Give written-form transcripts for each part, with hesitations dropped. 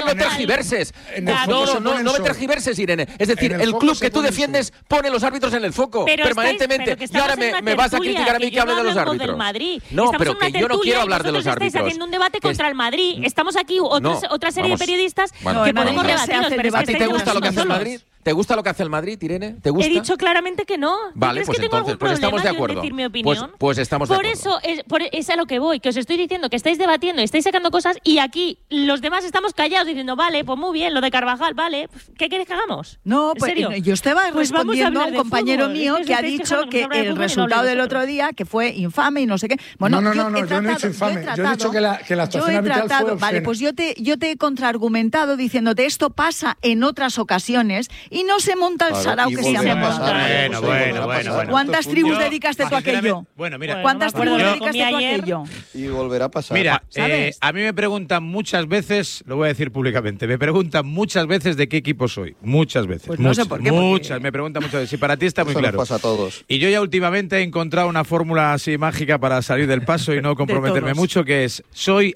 no tergiverses. No me tergiverses, Irene. Es decir, el club que tú defiendes pone los árbitros en el foco permanentemente. Y ahora me vas a criticar a mí que hable de los árbitros. No, pero que yo no quiero hablar de los árbitros. Estáis haciendo un debate contra el Madrid. Estamos aquí otra serie de periodistas que podemos debatirnos. ¿A ti te gusta lo que hace el Madrid? ¿Te gusta lo que hace el Madrid, Irene? ¿Te gusta? He dicho claramente que no. Vale, pues que tengo entonces, algún estamos de acuerdo. En decir mi opinión? Pues estamos de acuerdo. Por eso es a lo que voy, que os estoy diciendo que estáis debatiendo, estáis sacando cosas y aquí los demás estamos callados diciendo, vale, pues muy bien, lo de Carvajal, vale, ¿qué queréis que hagamos? No, pues yo estaba respondiendo a un compañero fútbol, mío que ha dicho que el resultado del otro día, que fue infame y no sé qué. Bueno, yo no he dicho infame. Yo he dicho que la actuación arbitral fue obscena. Vale, pues yo te he contraargumentado diciéndote esto pasa en otras ocasiones y no se monta el sarao que se ha montado. Bueno. ¿Cuántas tribus dedicaste tú a aquello? Bueno, mira. ¿Cuántas tribus dedicaste tú a aquello? Y volverá a pasar. Mira, a mí me preguntan muchas veces, lo voy a decir públicamente, me preguntan muchas veces de qué equipo soy. Muchas veces. Pues no sé por qué. Muchas, me preguntan muchas veces. Y para ti está muy claro. Nos pasa a todos. Y yo ya últimamente he encontrado una fórmula así mágica para salir del paso y no comprometerme mucho, que es, soy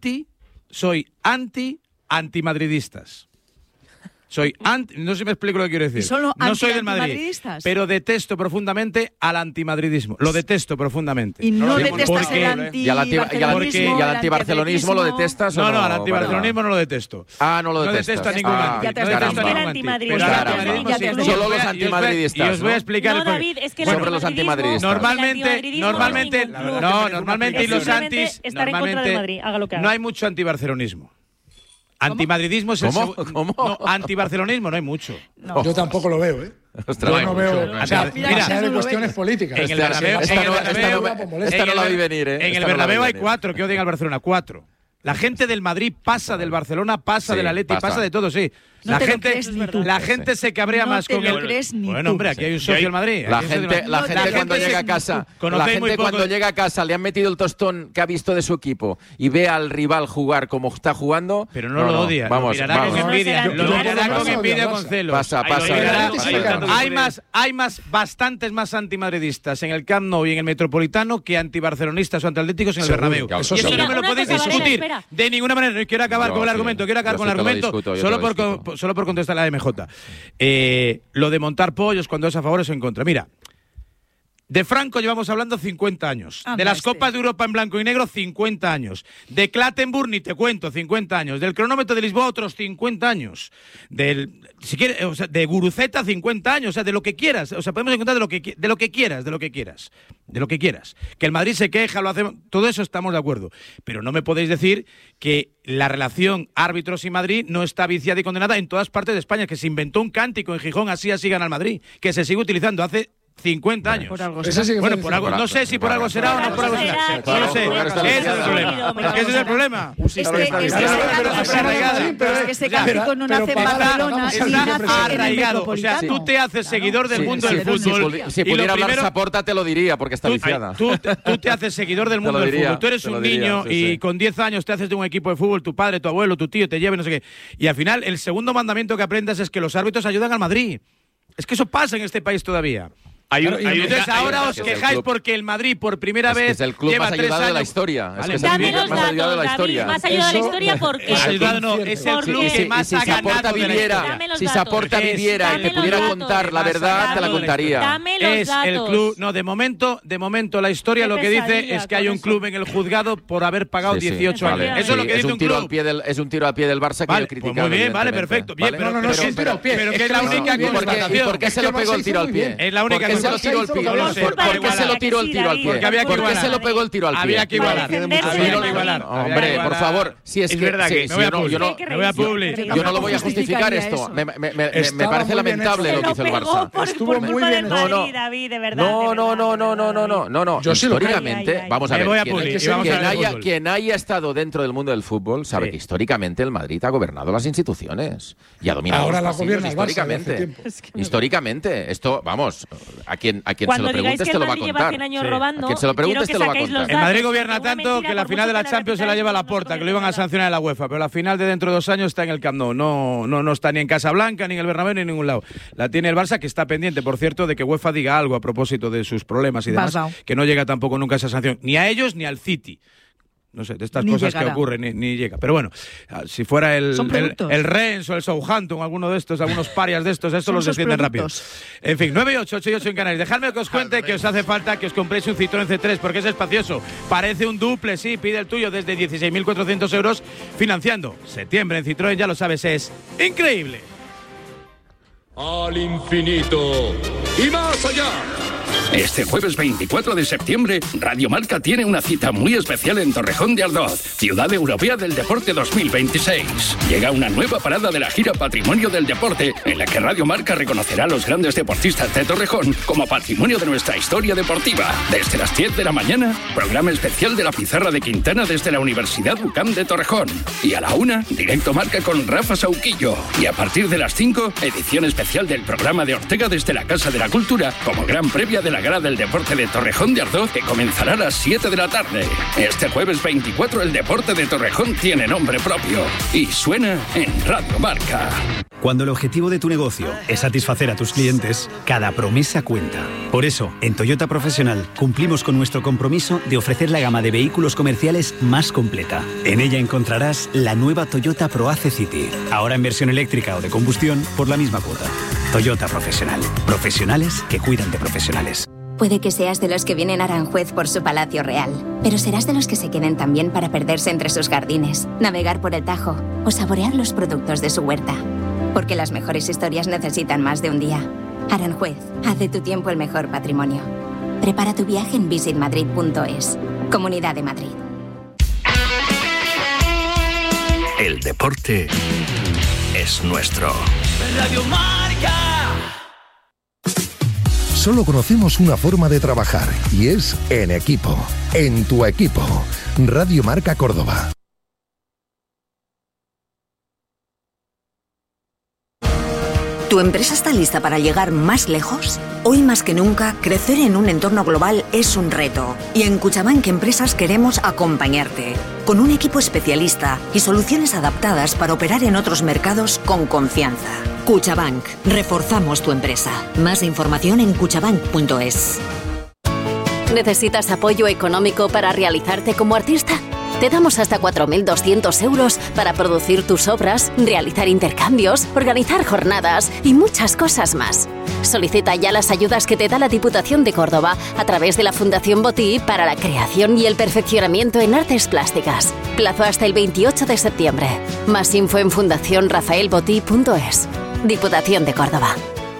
antimadridistas. No sé si me explico lo que quiero decir. No soy del Madrid, pero detesto profundamente al antimadridismo. Lo detesto profundamente. Y no detestas el antibarcelonismo lo detestas. No, al antibarcelonismo no lo detesto. No lo detestas. No detesto a ningún anti. Solo los antimadridistas. Y os voy a explicar sobre los antimadridistas. Normalmente y los antis, no hay mucho antibarcelonismo. Antimadridismo es ¿Cómo? No, antibarcelonismo no hay mucho. No. Yo tampoco lo veo, ¿eh? Ostras, yo no veo. Mira, de cuestiones políticas. En el Bernabéu, esta no la vi venir, ¿eh? En el Bernabéu hay 4 que odian al Barcelona, 4. La gente del Madrid pasa del Barcelona, pasa del Atleti, pasa de todo, sí. La gente se cabrea más con el. Bueno, hombre, aquí hay un socio del Madrid. La gente cuando llega a casa, cuando llega a casa le han metido el tostón que ha visto de su equipo y ve al rival jugar como está jugando. Pero no lo odia. Vamos, lo mirará con envidia. Lo mirará con envidia, con celos. Pasa. Hay bastantes más antimadridistas en el Camp Nou y en el Metropolitano que antibarcelonistas o antiatléticos en el Bernabéu. Y eso no me lo podéis discutir de ninguna manera. No quiero acabar con el argumento. Solo por contestar la MJ. Lo de montar pollos cuando es a favor o en contra. Mira, de Franco llevamos hablando 50 años. De las Copas de Europa en blanco y negro, 50 años. De Clattenburg, ni te cuento, 50 años. Del cronómetro de Lisboa, otros 50 años. De Guruceta, 50 años. O sea, de lo que quieras. O sea, podemos encontrar de lo que quieras. Que el Madrid se queja, lo hacemos. Todo eso estamos de acuerdo. Pero no me podéis decir que la relación árbitros y Madrid no está viciada y condenada en todas partes de España. Que se inventó un cántico en Gijón, así gana el Madrid. Que se sigue utilizando hace 50 años. Por algo no sé si por algo será o no por algo será. No lo sé. Ese es el problema. Pero es que ese cántico no nace en Barcelona, está arraigado. O sea, tú te haces seguidor del mundo del fútbol. Si pudiera hablar Saporta te lo diría, porque está viciada. Tú te haces seguidor del mundo del fútbol. Tú eres un niño y con 10 años te haces de un equipo de fútbol, tu padre, tu abuelo, tu tío te lleva y no sé qué. Y al final, el segundo mandamiento que aprendas es que los árbitros ayudan al Madrid. Es que eso pasa en este país todavía. Entonces ahora os quejáis porque el Madrid por primera vez es el club lleva más 3 ayudado años. de la historia. Dame los datos, más ayudado de la historia porque es el club que más ha ganado de la historia. Si Saporta viviera y te pudiera contar la verdad, te la contaría. Es el club. No, de momento la historia lo que dice es que hay un club en el juzgado por haber pagado 18 años. Eso es lo que dice un club. Es un tiro al pie del Barça que yo criticaba. Muy bien, vale, perfecto. No, es un tiro al pie. Pero que es la única constatación. ¿Por qué se lo pegó el tiro al pie? Es la única ¿Por qué se lo tiró el tiro al pie? ¿Por qué se lo pegó el tiro al pie? Había que igualar. Hombre, por favor, si es verdad que yo no lo voy a justificar esto. Me parece lamentable lo que hizo el Barça. Estuvo muy bien. No. Yo sí lo creo. Históricamente, vamos a ver, quien haya estado dentro del mundo del fútbol sabe que históricamente el Madrid ha gobernado las instituciones y ha dominado ahora los pasillos históricamente. Esto, vamos, a quien se lo preguntes te lo va a contar. A quien se lo preguntes te lo va a contar. El Madrid gobierna tanto que la final de la Champions se la lleva a Laporta, que lo iban a sancionar en la UEFA, pero la final de dentro de 2 años está en el Camp Nou. No está ni en Casablanca, ni en el Bernabéu, ni en ningún lado. La tiene el Barça, que está pendiente, por cierto, de que UEFA diga algo a propósito de sus problemas y demás, que no llega tampoco nunca esa sanción, ni a ellos ni al City. No sé, de estas cosas que ocurren, ni llega. Pero bueno, si fuera el Rennes o el Southampton, alguno de estos, algunos parias de estos, estos los descienden rápido. En fin, 9 y 8, 8 y 8 en Canarias. Dejadme que os cuente que os hace falta que os compréis un Citroën C3 porque es espacioso. Parece un duple, sí, pide el tuyo desde 16.400 euros financiando. Septiembre en Citroën, ya lo sabes, es increíble. Al infinito y más allá. Este jueves 24 de septiembre, Radio Marca tiene una cita muy especial en Torrejón de Ardoz, Ciudad Europea del Deporte 2026. Llega una nueva parada de la gira Patrimonio del Deporte, en la que Radio Marca reconocerá a los grandes deportistas de Torrejón como patrimonio de nuestra historia deportiva. Desde las 10 de la mañana, programa especial de la Pizarra de Quintana desde la Universidad UCAM de Torrejón. Y a la 1, Directo Marca con Rafa Sauquillo. Y a partir de las 5, edición especial del programa de Ortega desde la Casa de la Cultura, como gran previa de la Gala del Deporte de Torrejón de Ardoz, que comenzará a las 7 de la tarde. Este jueves 24 el deporte de Torrejón tiene nombre propio y suena en Radio Marca. Cuando el objetivo de tu negocio es satisfacer a tus clientes, cada promesa cuenta. Por eso, en Toyota Profesional cumplimos con nuestro compromiso de ofrecer la gama de vehículos comerciales más completa. En ella encontrarás la nueva Toyota ProAce City, ahora en versión eléctrica o de combustión por la misma cuota. Toyota Profesional. Profesionales que cuidan de profesionales. Puede que seas de los que vienen a Aranjuez por su palacio real, pero serás de los que se queden también para perderse entre sus jardines, navegar por el Tajo o saborear los productos de su huerta. Porque las mejores historias necesitan más de un día. Aranjuez, haz de tu tiempo el mejor patrimonio. Prepara tu viaje en visitmadrid.es. Comunidad de Madrid. El deporte es nuestro. Radio Marca. Solo conocemos una forma de trabajar y es en equipo. En tu equipo. Radio Marca Córdoba. ¿Tu empresa está lista para llegar más lejos? Hoy más que nunca, crecer en un entorno global es un reto. Y en Cuchabank Empresas queremos acompañarte. Con un equipo especialista y soluciones adaptadas para operar en otros mercados con confianza. Cuchabank. Reforzamos tu empresa. Más información en cuchabank.es. ¿Necesitas apoyo económico para realizarte como artista? Te damos hasta 4.200 euros para producir tus obras, realizar intercambios, organizar jornadas y muchas cosas más. Solicita ya las ayudas que te da la Diputación de Córdoba a través de la Fundación Botí para la creación y el perfeccionamiento en artes plásticas. Plazo hasta el 28 de septiembre. Más info en fundacionrafaelbotí.es. Diputación de Córdoba.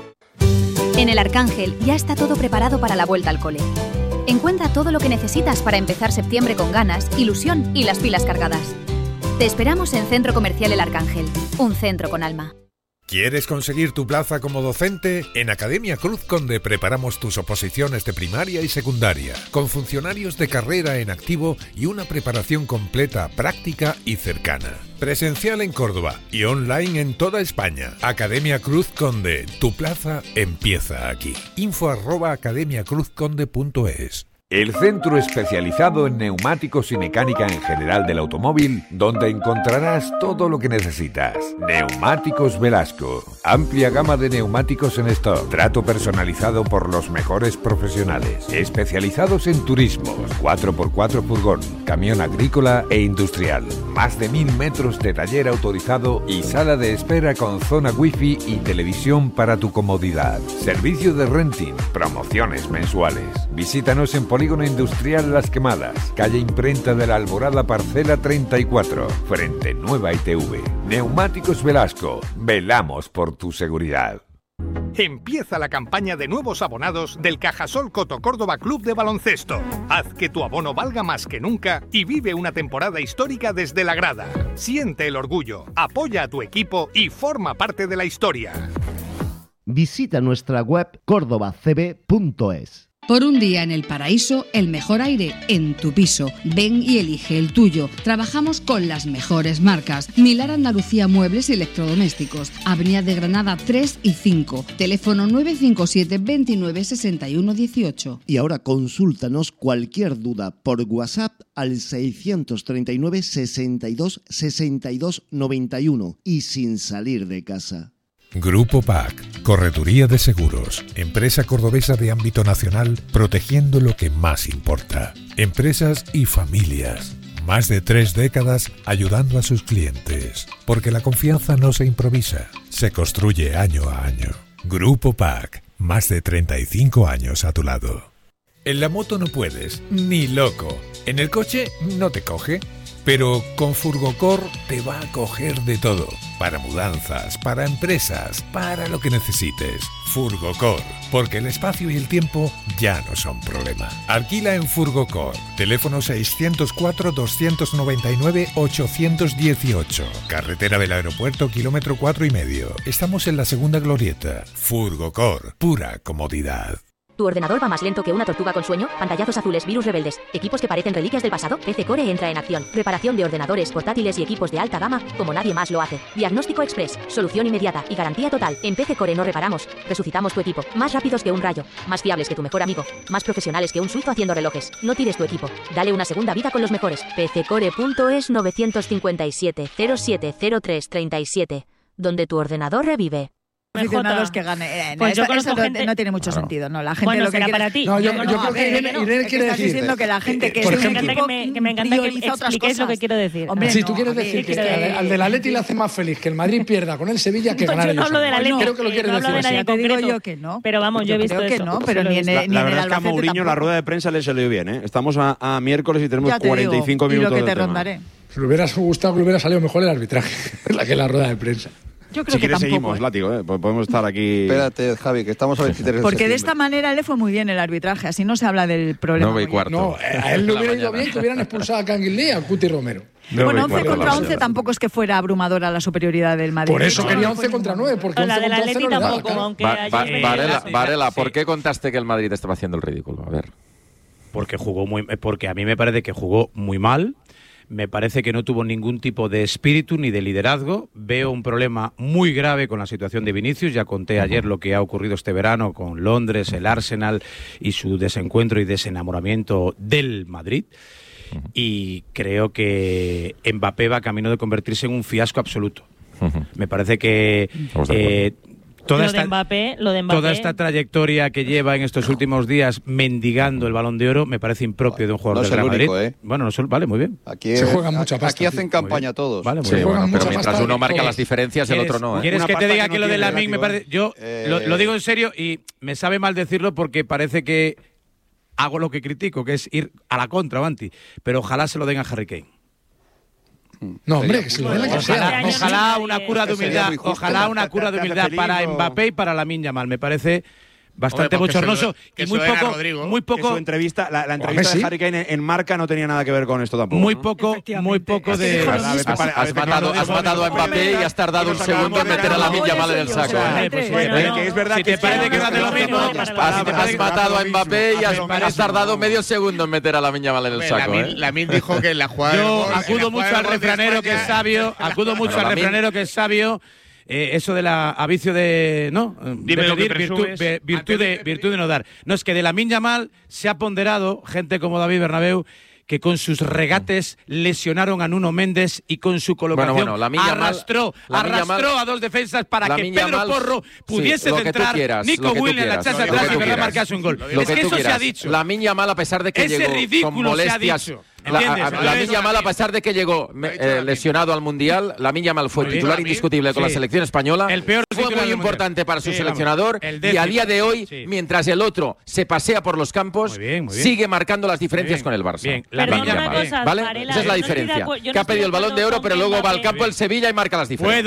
En el Arcángel ya está todo preparado para la vuelta al cole. Encuentra todo lo que necesitas para empezar septiembre con ganas, ilusión y las pilas cargadas. Te esperamos en Centro Comercial El Arcángel, un centro con alma. ¿Quieres conseguir tu plaza como docente? En Academia Cruz Conde preparamos tus oposiciones de primaria y secundaria, con funcionarios de carrera en activo y una preparación completa, práctica y cercana. Presencial en Córdoba y online en toda España. Academia Cruz Conde, tu plaza empieza aquí. info@academiacruzconde.es. El centro especializado en neumáticos y mecánica en general del automóvil, donde encontrarás todo lo que necesitas. Neumáticos Velasco. Amplia gama de neumáticos en stock. Trato personalizado por los mejores profesionales. Especializados en turismos, 4x4 furgón, camión agrícola e industrial. Más de 1000 metros de taller autorizado y sala de espera con zona wifi y televisión para tu comodidad. Servicio de renting, promociones mensuales. Visítanos en Polígono Industrial Las Quemadas, calle Imprenta de la Alborada, parcela 34, frente Nueva ITV. Neumáticos Velasco, velamos por tu seguridad. Empieza la campaña de nuevos abonados del Cajasol Coto Córdoba Club de Baloncesto. Haz que tu abono valga más que nunca y vive una temporada histórica desde la grada. Siente el orgullo, apoya a tu equipo y forma parte de la historia. Visita nuestra web cordobacb.es. Por un día en el paraíso, el mejor aire en tu piso. Ven y elige el tuyo. Trabajamos con las mejores marcas. Milar Andalucía Muebles y Electrodomésticos. Avenida de Granada 3 y 5. Teléfono 957 29 61 18. Y ahora consúltanos cualquier duda por WhatsApp al 639 62 62 91 y sin salir de casa. Grupo PAC, Correduría de Seguros, empresa cordobesa de ámbito nacional, protegiendo lo que más importa. Empresas y familias, Más de 3 décadas ayudando a sus clientes. Porque la confianza no se improvisa, se construye año a año. Grupo PAC, más de 35 años a tu lado. En la moto no puedes, ni loco. En el coche no te coge. Pero con Furgocor te va a coger de todo. Para mudanzas, para empresas, para lo que necesites. Furgocor, porque el espacio y el tiempo ya no son problema. Alquila en Furgocor. Teléfono 604-299-818. Carretera del Aeropuerto, kilómetro 4,5. Estamos en la segunda glorieta. Furgocor, pura comodidad. ¿Tu ordenador va más lento que una tortuga con sueño? Pantallazos azules, virus rebeldes, equipos que parecen reliquias del pasado. PC Core entra en acción. Reparación de ordenadores, portátiles y equipos de alta gama como nadie más lo hace. Diagnóstico express, solución inmediata y garantía total. En PC Core no reparamos, resucitamos tu equipo. Más rápidos que un rayo, más fiables que tu mejor amigo, más profesionales que un suizo haciendo relojes. No tires tu equipo, dale una segunda vida con los mejores. PCcore.es 957 0703 37, donde tu ordenador revive. Aficionados que gane. Pues yo eso no tiene mucho sentido, ¿no? La gente bueno, lo que será quiere... para ti. No, yo creo que Irene quiere decir... diciendo que la gente que por es ejemplo, que me encanta que expliquéis lo que quiero decir. Hombre, si tú quieres decir que al del Atleti le hace más feliz que el Madrid pierda con el Sevilla que ganar ellos. Yo no hablo del Atleti. Creo que lo quieres decir así. Te digo yo que no. Pero vamos, yo he visto que eso. no, pero ni en el La verdad es que a Mourinho la rueda de prensa le salió bien, ¿eh? Estamos a miércoles y tenemos 45 minutos. Y lo que te rondaré. Si le hubiera gustado que le hubiera salido mejor el arbitraje que la rueda de prensa. Yo creo si quieres tampoco, seguimos, Látigo, podemos estar aquí. Espérate, Javi, que estamos a 23 de porque septiembre. de esta manera le fue muy bien el arbitraje, así no se habla del problema. 9:15. No, a él le hubiera ido bien que hubieran expulsado a Canguilí y a Cuti Romero. Bueno, 11 contra 11 tampoco es que fuera abrumadora la superioridad del Madrid. Por eso quería 11 contra 9, porque 11 contra 11 no le daba. Varela, ¿por qué contaste que el Madrid estaba haciendo el ridículo? A ver. Porque a mí me parece que jugó muy mal. Me parece que no tuvo ningún tipo de espíritu ni de liderazgo. Veo un problema muy grave con la situación de Vinicius. Ya conté ayer lo que ha ocurrido este verano con Londres, el Arsenal y su desencuentro y desenamoramiento del Madrid. Y creo que Mbappé va camino de convertirse en un fiasco absoluto. Me parece que toda esta trayectoria que lleva en estos últimos días mendigando el Balón de Oro me parece impropio de un jugador del Real Madrid. Bueno, no solo, vale, muy bien. Aquí se juegan mucha pasta. Aquí hacen campaña todos. Vale, muy bien. Bueno, pero mientras uno marca las diferencias, el otro no. ¿Quieres que te diga que lo de Lamine me parece? Yo lo digo en serio y me sabe mal decirlo porque parece que hago lo que critico, que es ir a la contra, Banti. Pero ojalá se lo den a Harry Kane. No, hombre, que se lo den a que sea. Ojalá una cura de humildad para Mbappé y para Lamine Yamal. Me parece bastante bochornoso y muy poco. Su entrevista, la entrevista de Harry Kane en Marca no tenía nada que ver con esto tampoco. Muy poco de. Has matado a Mbappé y has tardado un segundo en meter a Lamine Yamal en el saco. Que es verdad si te parece que no hace lo mismo. Has matado a Mbappé y has tardado medio segundo en meter a Lamine Yamal en el saco. Lamine dijo que la jugada. Yo acudo mucho al refranero que es sabio. Eso de la avicio de no virtud de no dar. No, es que de Lamine Yamal se ha ponderado gente como David Bernabéu que con sus regates lesionaron a Nuno Méndez y con su colocación arrastró a dos defensas para que Pedro Porro pudiese centrar, Nico Williams la echase atrás y que marcase un gol. Es que eso se ha dicho. Lamine Yamal, a pesar de que llegó con molestias, Lamine Yamal, a pesar de que llegó lesionado al Mundial, Lamine Yamal fue titular indiscutible con la selección española. Fue muy importante para su seleccionador y a día de hoy, mientras el otro se pasea por los campos, sigue marcando las diferencias con el Barça. Lamine Yamal, ¿vale? Esa es la diferencia. Que ha pedido el Balón de Oro, pero luego va al campo el Sevilla y marca las diferencias.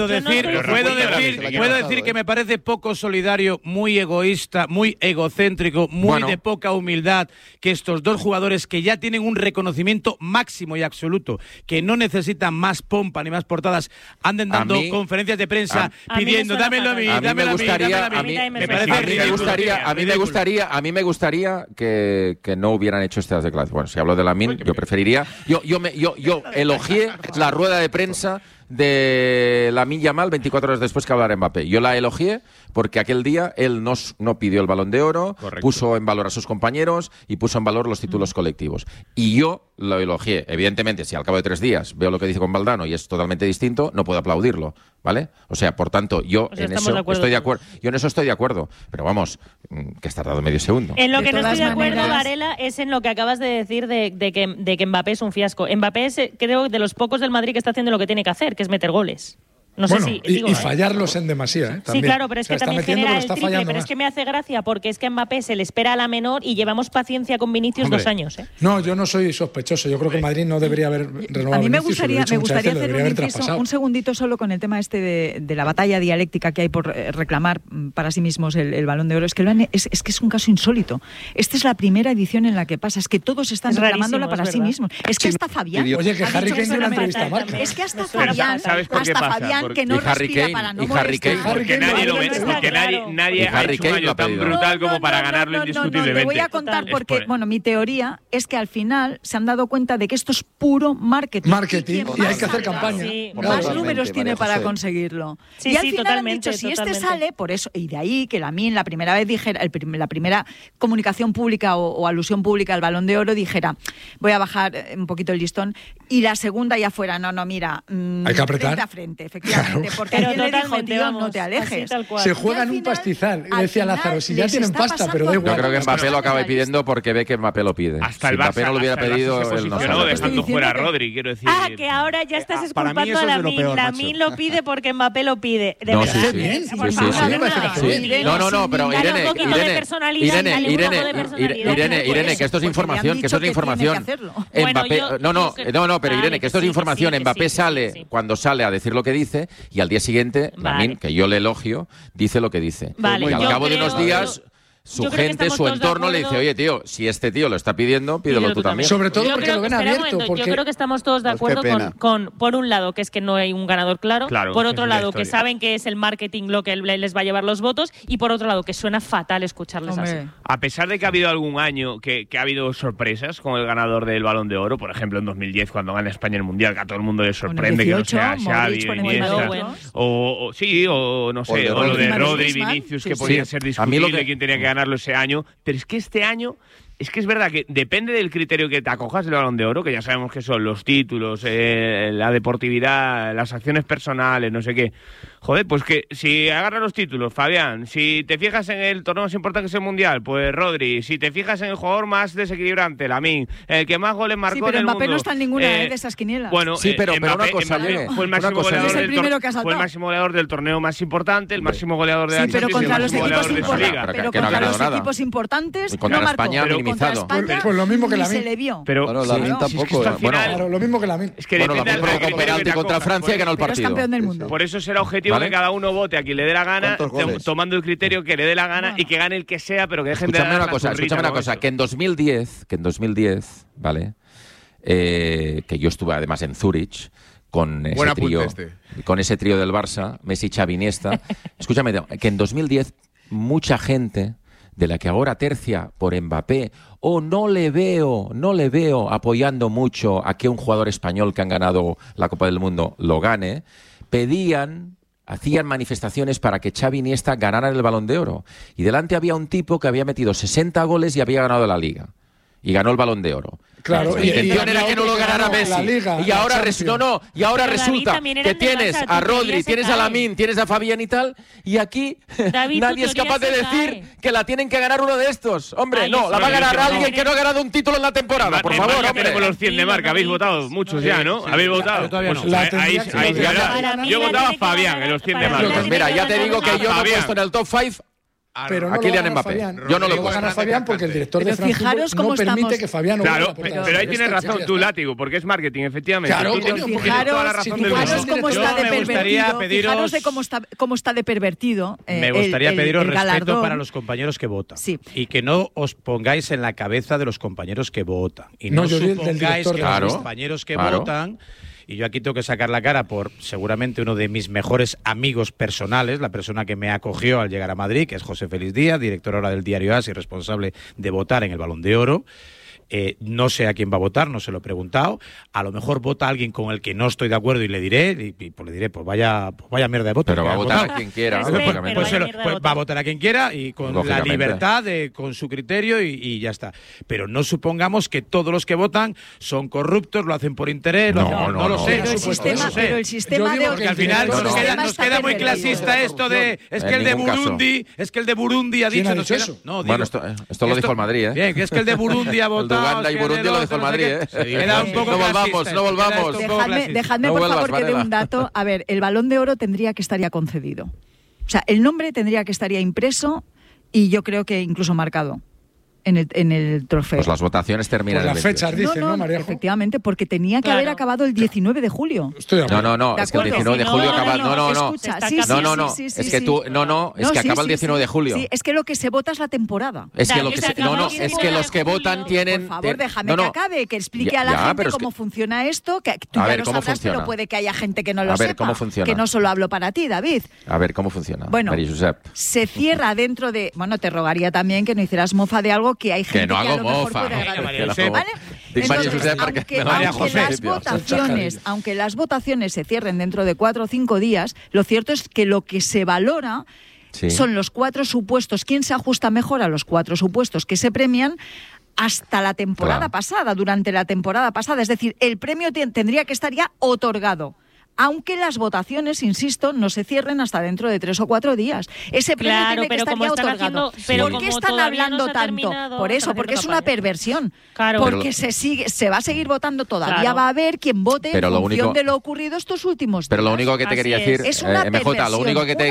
Puedo decir que me parece poco solidario, muy egoísta, muy egocéntrico, muy de poca humildad que estos dos jugadores que ya tienen un reconocimiento máximo y absoluto, que no necesitan más pompa ni más portadas, anden dando conferencias de prensa pidiendo dámelo a mí, dámelo a mí. A mí me gustaría que no hubieran hecho estas declaraciones. Bueno, si hablo de Lamine, yo preferiría. Yo elogié la rueda de prensa de Lamine Yamal 24 horas después que hablara Mbappé. Yo la elogié porque aquel día él no pidió el Balón de Oro, puso en valor a sus compañeros y puso en valor los títulos colectivos. Y yo lo elogié. Evidentemente, si al cabo de 3 días veo lo que dice con Valdano y es totalmente distinto, no puedo aplaudirlo, ¿vale? O sea, por tanto, yo en eso estoy de acuerdo. Yo en eso estoy de acuerdo. Pero vamos, que has tardado medio segundo. En lo que no estoy de acuerdo, Varela, es en lo que acabas de decir de que Mbappé es un fiasco. Mbappé es, creo, de los pocos del Madrid que está haciendo lo que tiene que hacer, que es meter goles. No sé si, y fallarlos en demasía, ¿eh? Sí, claro, pero es que también genera el triple. Pero es que me hace gracia porque es que Mbappé se le espera a la menor y llevamos paciencia con Vinicius 2 años. No, yo no soy sospechoso. Yo creo que Madrid no debería haber renovado. A mí me gustaría hacer un segundito solo con el tema de la batalla dialéctica que hay por reclamar para sí mismos el Balón de Oro. Es que es un caso insólito. Esta es la primera edición en la que pasa. Es que todos están reclamándola para sí mismos. Es que hasta Fabián. Oye, que Harry Kane dio una entrevista a Marca. Es que hasta Fabián que no respira para no molestar. Porque nadie lo ve, porque nadie ha hecho un año tan brutal como para ganarlo indiscutiblemente. Te voy a contar porque, mi teoría es que al final se han dado cuenta de que esto es puro marketing. Y hay que hacer campaña. Más números tiene para conseguirlo. Y al final han dicho, si este sale, por eso, y de ahí que la primera vez dijera, la primera comunicación pública o alusión pública al Balón de Oro dijera, voy a bajar un poquito el listón, y la segunda ya fuera, mira, hay que apretar frente a frente, efectivamente, porque alguien le dijo, tío, no te alejes. Se juegan un pastizal, y decía Lázaro, si ya tienen pasta, pero da igual. Yo creo que Mbappé lo acaba pidiendo porque ve que Mbappé lo pide. Hasta si el Mbappé no lo hubiera pedido, él no sabe. Dejando fuera a Rodri, quiero decir. Que ahora ya estás esculpando a Lamine. Lamine lo pide porque Mbappé lo pide. De no, verdad. No, pero Irene, que esto es información, Mbappé, pero Irene, que esto es información. Mbappé sale cuando sale a decir lo que dice y al día siguiente, Lamine, que yo le elogio, dice lo que dice. Y al cabo de unos días su gente, su entorno le dice, oye, tío, si este tío lo está pidiendo, pídelo tú también. Sobre todo porque lo ven abierto. Yo creo que estamos todos de acuerdo con, por un lado, que es que no hay un ganador claro, por otro lado, que saben que es el marketing lo que les va a llevar los votos, y por otro lado, que suena fatal escucharles así. A pesar de que ha habido algún año que ha habido sorpresas con el ganador del Balón de Oro, por ejemplo, en 2010, cuando gana España el Mundial, que a todo el mundo le sorprende 18, que no sea Xavi, Iniesta, o lo de Rodri, Vinicius, que podía ser discutible quién tenía que ganarlo ese año, pero es que este año es verdad que depende del criterio que te acojas del Balón de Oro, que ya sabemos que son los títulos, la deportividad, las acciones personales, no sé qué. Joder, pues que si agarra los títulos, Fabián, si te fijas en el torneo más importante que es el Mundial, pues Rodri, si te fijas en el jugador más desequilibrante, Lamine, el que más goles marcó en el mundo. Pero Mbappé no está en ninguna de esas quinielas. Bueno, pero una cosa, fue el máximo goleador del torneo más importante, el máximo goleador de la Champions, contra los equipos importantes no marcó. Contra España, pues lo mismo que Lamine. Se le vio. Pero Lamine tampoco. Lo mismo que Lamine. Es que depende del penalti contra Francia y ganó el partido. Es campeón del mundo. Por eso será objetivo que cada uno vote a quien le dé la gana, tomando el criterio que le dé la gana y que gane el que sea, pero que dejen de dar Escúchame una cosa, que en 2010, ¿vale? Que yo estuve además en Zúrich con ese trío del Barça, Messi, Xavi, Iniesta. Escúchame, que en 2010 mucha gente de la que ahora tercia por Mbappé, no le veo apoyando mucho a que un jugador español que han ganado la Copa del Mundo lo gane, hacían manifestaciones para que Xavi y Iniesta ganaran el Balón de Oro. Y delante había un tipo que había metido 60 goles y había ganado la Liga. Y ganó el Balón de Oro. Claro, la intención era que no lo ganara Messi. Y ahora resulta que tienes a Rodri, tienes a Lamine, tienes a Fabián y tal, y aquí nadie es capaz de decir que la tienen que ganar uno de estos. Hombre, la va a ganar alguien que no ha ganado un título en la temporada, por favor. Tenemos los 100 de Marca, habéis votado muchos ya, ¿no? ¿Habéis votado? Yo he votado a Fabián en los 100 de Marca. Mira, ya te digo que yo no he puesto en el top 5 pero a Kylian Mbappé. Yo no lo puedo ganar Fabián porque el director de Frankfurt no permite que Fabián Claro, pero ahí tienes razón tú, Látigo, porque es marketing, efectivamente. Claro, fijaros cómo está de pervertido. Fijaros cómo está de pervertido. Me gustaría pediros respeto para los compañeros que votan. Sí. Y que no os pongáis en la cabeza de los compañeros que votan. Y no supongáis que los compañeros que votan. Y yo aquí tengo que sacar la cara por seguramente uno de mis mejores amigos personales, la persona que me acogió al llegar a Madrid, que es José Félix Díaz, director ahora del diario AS y responsable de votar en el Balón de Oro. No sé a quién va a votar, no se lo he preguntado. A lo mejor vota a alguien con el que no estoy de acuerdo y le diré, pues vaya mierda de voto. Pero va a votar a quien quiera. Pues va a votar a quien quiera y con la libertad, con su criterio y ya está. Pero no supongamos que todos los que votan son corruptos, lo hacen por interés. No lo sé. Pero el sistema de... Porque al final nos queda muy clasista esto de... Es que el de Burundi ha dicho... Bueno, esto lo dijo el Madrid, ¿eh? Bien, que es que el de Burundi ha votado... Uganda y Burundi lo dijo el Madrid, ¿eh? Queda un poco no volvamos. Dejadme por favor, que dé un dato. A ver, el Balón de Oro tendría que estar ya concedido. O sea, el nombre tendría que estar ya impreso y yo creo que incluso marcado en el trofeo. Pues las votaciones terminan las fechas, dicen, ¿no, María? Efectivamente, porque tenía que haber acabado el 19 de julio. No, es que el 19 de julio acaba... No, es que tú... es que acaba el 19 de julio. Sí, es que lo que se vota es la temporada. Es que los que votan tienen... Por favor, déjame que acabe, que explique a la gente cómo funciona esto, que tú ya lo sabrás, pero puede que haya gente que no lo sepa. A ver, ¿cómo funciona? Que no solo hablo para ti, David. A ver, ¿cómo funciona? Bueno, se cierra dentro de... Bueno, te rogaría también que no hicieras mofa de algo que hay gente que no hago mofa. ¿Vale? Aunque las votaciones se cierren dentro de 4 o 5 días, lo cierto es que lo que se valora son los 4 supuestos. ¿Quién se ajusta mejor a los 4 supuestos que se premian? Hasta la temporada pasada, durante la temporada pasada. Es decir, el premio tendría que estar ya otorgado. Aunque las votaciones, insisto, no se cierren hasta dentro de 3 o 4 días. Ese premio tiene que estar ya otorgado. ¿Por qué están hablando tanto? Por eso, porque es una perversión. Porque se va a seguir votando todavía. Va a haber quien vote en función de lo ocurrido estos últimos días. Pero lo único que te quería decir, es una perversión, lo único que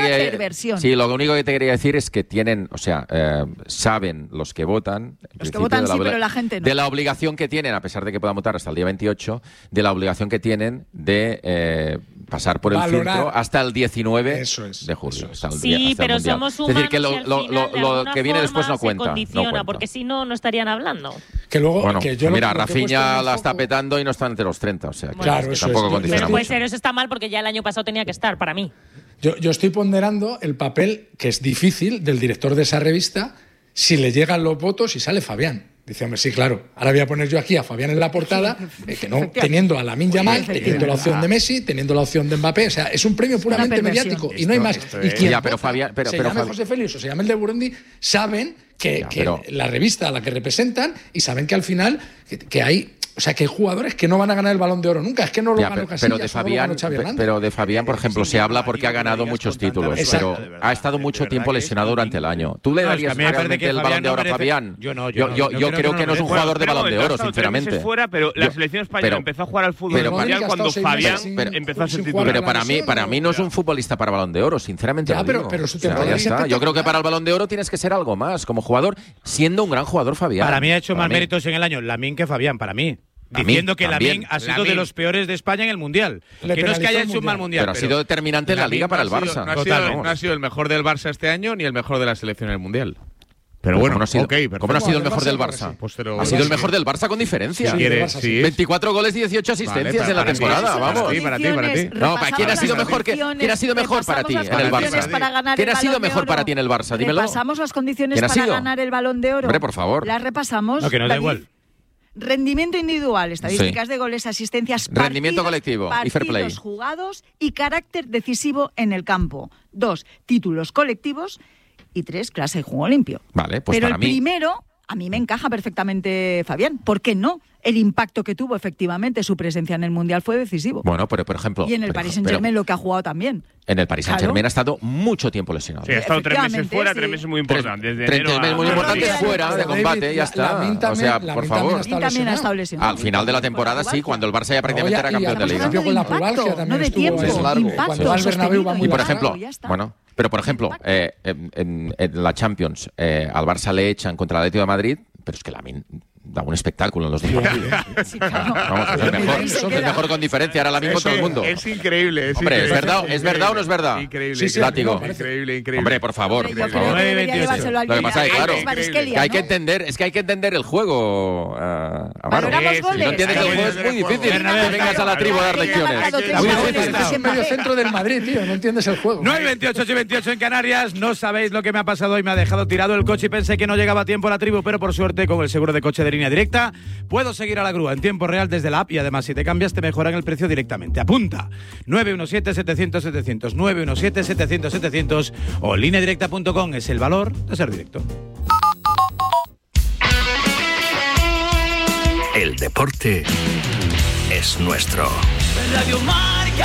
te quería decir es que tienen, saben los que votan, pero la gente no. De la obligación que tienen, a pesar de que puedan votar hasta el día 28, de la obligación que tienen de pasar por el filtro hasta el 19 de julio. Pero somos humanos. Es decir, que lo que viene después no cuenta. Porque si no, no estarían hablando. Que luego, mira, Rafinha la está petando y no está entre los 30. O sea, claro, eso tampoco condiciona mucho. Pero puede ser, eso está mal porque ya el año pasado tenía que estar, para mí. Yo estoy ponderando el papel, que es difícil, del director de esa revista, si le llegan los votos y sale Fabián. Dice, hombre, sí, claro. Ahora voy a poner yo aquí a Fabián en la portada, que no, teniendo a Lamine Yamal, teniendo la opción de Messi, teniendo la opción de Mbappé. O sea, es un premio puramente mediático y no hay más. Y quien se llame José Félix o se llame el de Burundi, saben que la revista a la que representan y saben que al final que hay... O sea, que hay jugadores que no van a ganar el Balón de Oro nunca. Es que no lo ganó Casillas, pero de Fabián, por ejemplo, se habla porque ha ganado muchos títulos. Pero ha estado mucho tiempo lesionado durante el año. ¿Tú le darías realmente el Balón de Oro a Fabián? Yo creo que no es un jugador de Balón de Oro, sinceramente. Pero la selección española empezó a jugar al fútbol mundial cuando Fabián empezó a ser titular. Pero para mí no es un futbolista para Balón de Oro, sinceramente. Yo creo que para el Balón de Oro tienes que ser algo más como jugador, siendo un gran jugador Fabián. Para mí ha hecho más méritos en el año Lamine que Fabián, para mí. Diciendo que Lamine ha sido de los peores de España en el Mundial. Que no es que haya hecho un mal Mundial. Pero ha sido determinante en la Liga para el Barça. No ha sido el mejor del Barça este año ni el mejor de la selección en el Mundial. Pero bueno, ¿cómo no ha sido el mejor del Barça? Ha sido el mejor del Barça con diferencia. 24 goles y 18 asistencias en la temporada. Vamos. Para ti. No, ¿quién ha sido mejor para ti en el Barça? ¿Quién ha sido mejor para ti en el Barça? Dímelo. ¿Repasamos las condiciones para ganar el Balón de Oro? Hombre, por favor. Las repasamos. No, que no da igual. Rendimiento individual, estadísticas de goles, asistencias, rendimiento colectivo y fair play, partidos jugados y carácter decisivo en el campo. 2, títulos colectivos y 3, clase de juego limpio. Vale, pues pero para el primero, a mí me encaja perfectamente Fabián. ¿Por qué no? El impacto que tuvo efectivamente su presencia en el Mundial fue decisivo. Bueno, pero por ejemplo... Y en el Paris Saint-Germain lo que ha jugado también. En el Paris Saint-Germain ha estado mucho tiempo lesionado. Sí, ha estado 3 meses fuera, 3 meses muy importantes. 3 meses muy importantes fuera de combate, ya está. O sea, por favor. Y también ha estado lesionado. Al final de la temporada sí, cuando el Barça ya prácticamente era campeón de Liga. No de tiempo, impacto sostenido. Y por ejemplo, pero por ejemplo, en la Champions, al Barça le echan contra el Atlético de Madrid, pero es que Lamine da un espectáculo en los dos partidos. Sí, claro. Vamos, es el mejor con diferencia, ahora mismo todo el mundo. Es increíble. Hombre, ¿es verdad o no es verdad? Increíble. Sí, látigo. Increíble. Hombre, por favor. Lo que pasa es que, hay que entender el juego. Si no entiendes el juego es muy difícil que vengas a la tribu a dar lecciones. Estás en medio centro del Madrid, tío, no entiendes el juego. 9:28 y 28 en Canarias. No sabéis lo que me ha pasado hoy. Me ha dejado tirado el coche y pensé que no llegaba a tiempo a la tribu, pero por suerte con el seguro de coche de de Línea Directa, puedo seguir a la grúa en tiempo real desde la app y además si te cambias te mejoran el precio directamente. Apunta 917-700-700, 917-700-700 o lineadirecta.com. Es el valor de ser directo. El deporte es nuestro. Radio Marca.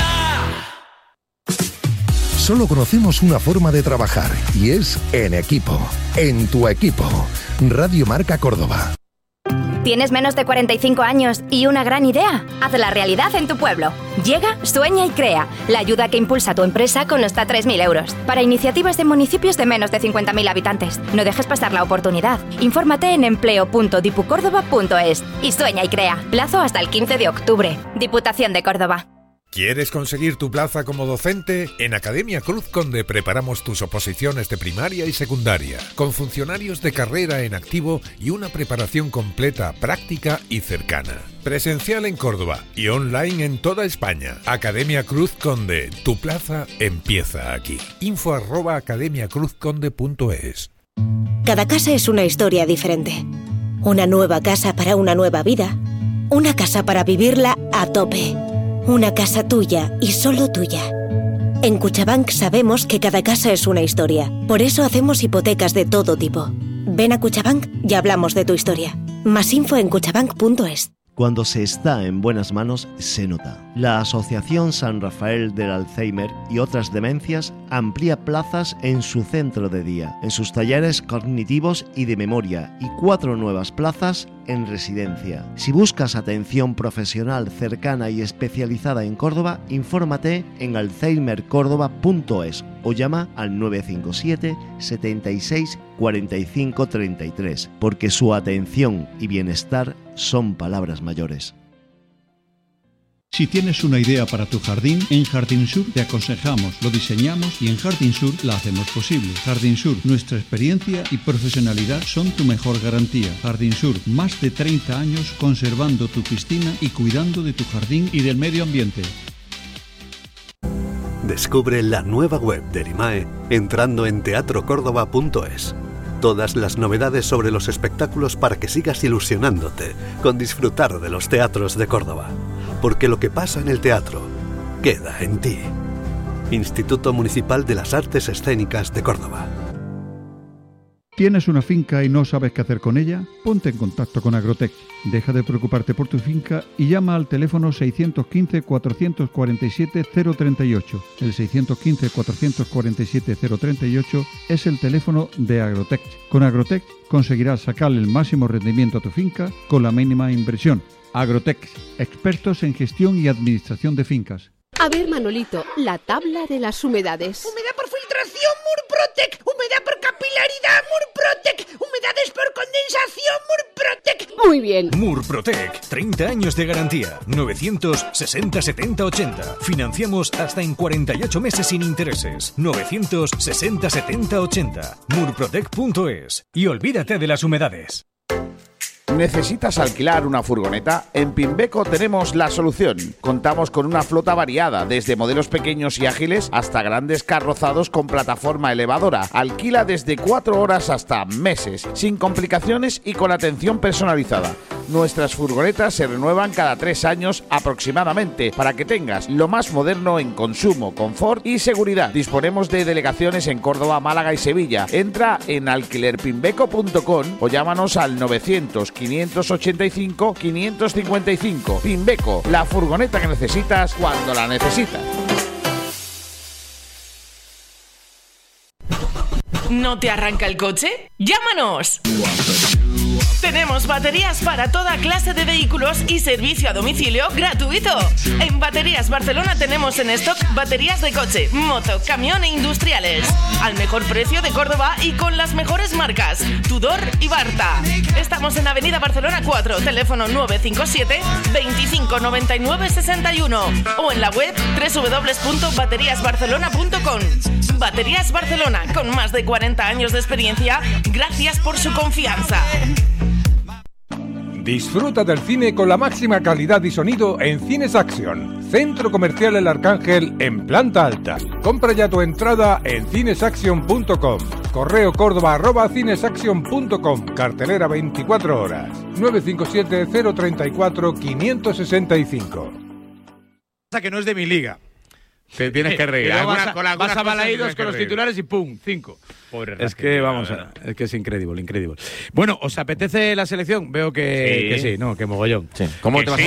Solo conocemos una forma de trabajar y es en equipo. En tu equipo. Radio Marca Córdoba. ¿Tienes menos de 45 años y una gran idea? Hazla realidad en tu pueblo. Llega, sueña y crea. La ayuda que impulsa tu empresa con hasta 3.000 euros. Para iniciativas de municipios de menos de 50.000 habitantes. No dejes pasar la oportunidad. Infórmate en empleo.dipucórdoba.es y sueña y crea. Plazo hasta el 15 de octubre. Diputación de Córdoba. ¿Quieres conseguir tu plaza como docente? En Academia Cruz Conde preparamos tus oposiciones de primaria y secundaria, con funcionarios de carrera en activo y una preparación completa, práctica y cercana. Presencial en Córdoba y online en toda España. Academia Cruz Conde, tu plaza empieza aquí. info@academiacruzconde.es. Cada casa es una historia diferente. Una nueva casa para una nueva vida. Una casa para vivirla a tope. Una casa tuya y solo tuya. En Cuchabank sabemos que cada casa es una historia. Por eso hacemos hipotecas de todo tipo. Ven a Cuchabank y hablamos de tu historia. Más info en cuchabank.es. Cuando se está en buenas manos, se nota. La Asociación San Rafael del Alzheimer y otras demencias amplía plazas en su centro de día, en sus talleres cognitivos y de memoria, y 4 nuevas plazas en residencia. Si buscas atención profesional cercana y especializada en Córdoba, infórmate en alzheimercordoba.es o llama al 957 76 45 33, porque su atención y bienestar son palabras mayores. Si tienes una idea para tu jardín, en Jardín Sur te aconsejamos, lo diseñamos y en Jardín Sur la hacemos posible. Jardín Sur, nuestra experiencia y profesionalidad son tu mejor garantía. Jardín Sur, más de 30 años conservando tu piscina y cuidando de tu jardín y del medio ambiente. Descubre la nueva web de Erimae entrando en teatrocórdoba.es. Todas las novedades sobre los espectáculos para que sigas ilusionándote con disfrutar de los teatros de Córdoba. Porque lo que pasa en el teatro queda en ti. Instituto Municipal de las Artes Escénicas de Córdoba. ¿Tienes una finca y no sabes qué hacer con ella? Ponte en contacto con Agrotech. Deja de preocuparte por tu finca y llama al teléfono 615-447-038. El 615-447-038 es el teléfono de Agrotech. Con Agrotech conseguirás sacarle el máximo rendimiento a tu finca con la mínima inversión. Agrotech, expertos en gestión y administración de fincas. A ver, Manolito, la tabla de las humedades. Humedad por filtración, Murprotec. Humedad por capilaridad, Murprotec. Humedades por condensación, Murprotec. Muy bien. Murprotec, 30 años de garantía. 960 70 80. Financiamos hasta en 48 meses sin intereses. 960 70 80. Murprotec.es. Y olvídate de las humedades. ¿Necesitas alquilar una furgoneta? En Pimbeco tenemos la solución. Contamos con una flota variada, desde modelos pequeños y ágiles hasta grandes carrozados con plataforma elevadora. Alquila desde 4 horas hasta meses, sin complicaciones y con atención personalizada. Nuestras furgonetas se renuevan cada 3 años aproximadamente, para que tengas lo más moderno en consumo, confort y seguridad. Disponemos de delegaciones en Córdoba, Málaga y Sevilla. Entra en alquilerpimbeco.com o llámanos al 900-585-555. Pimbeco, la furgoneta que necesitas cuando la necesitas. ¿No te arranca el coche? ¡Llámanos! Tenemos baterías para toda clase de vehículos y servicio a domicilio gratuito. En Baterías Barcelona tenemos en stock baterías de coche, moto, camión e industriales. Al mejor precio de Córdoba y con las mejores marcas, Tudor y Barta. Estamos en Avenida Barcelona 4, teléfono 957 25 99 61 o en la web www.bateriasbarcelona.com. Baterías Barcelona, con más de 40 años de experiencia, gracias por su confianza. Disfruta del cine con la máxima calidad y sonido en Cines Action, Centro Comercial El Arcángel en planta alta. Compra ya tu entrada en cinesaction.com. Correo Córdoba @cinesaction.com. Cartelera 24 horas. 957 034 565. Que no es de mi liga. Te tienes que reír. Vas a Balaídos con los titulares y ¡pum! 5. Es que es que es increíble. Bueno, ¿os apetece la selección? Veo que sí, ¿no? Que mogollón. Sí. ¿Cómo te vas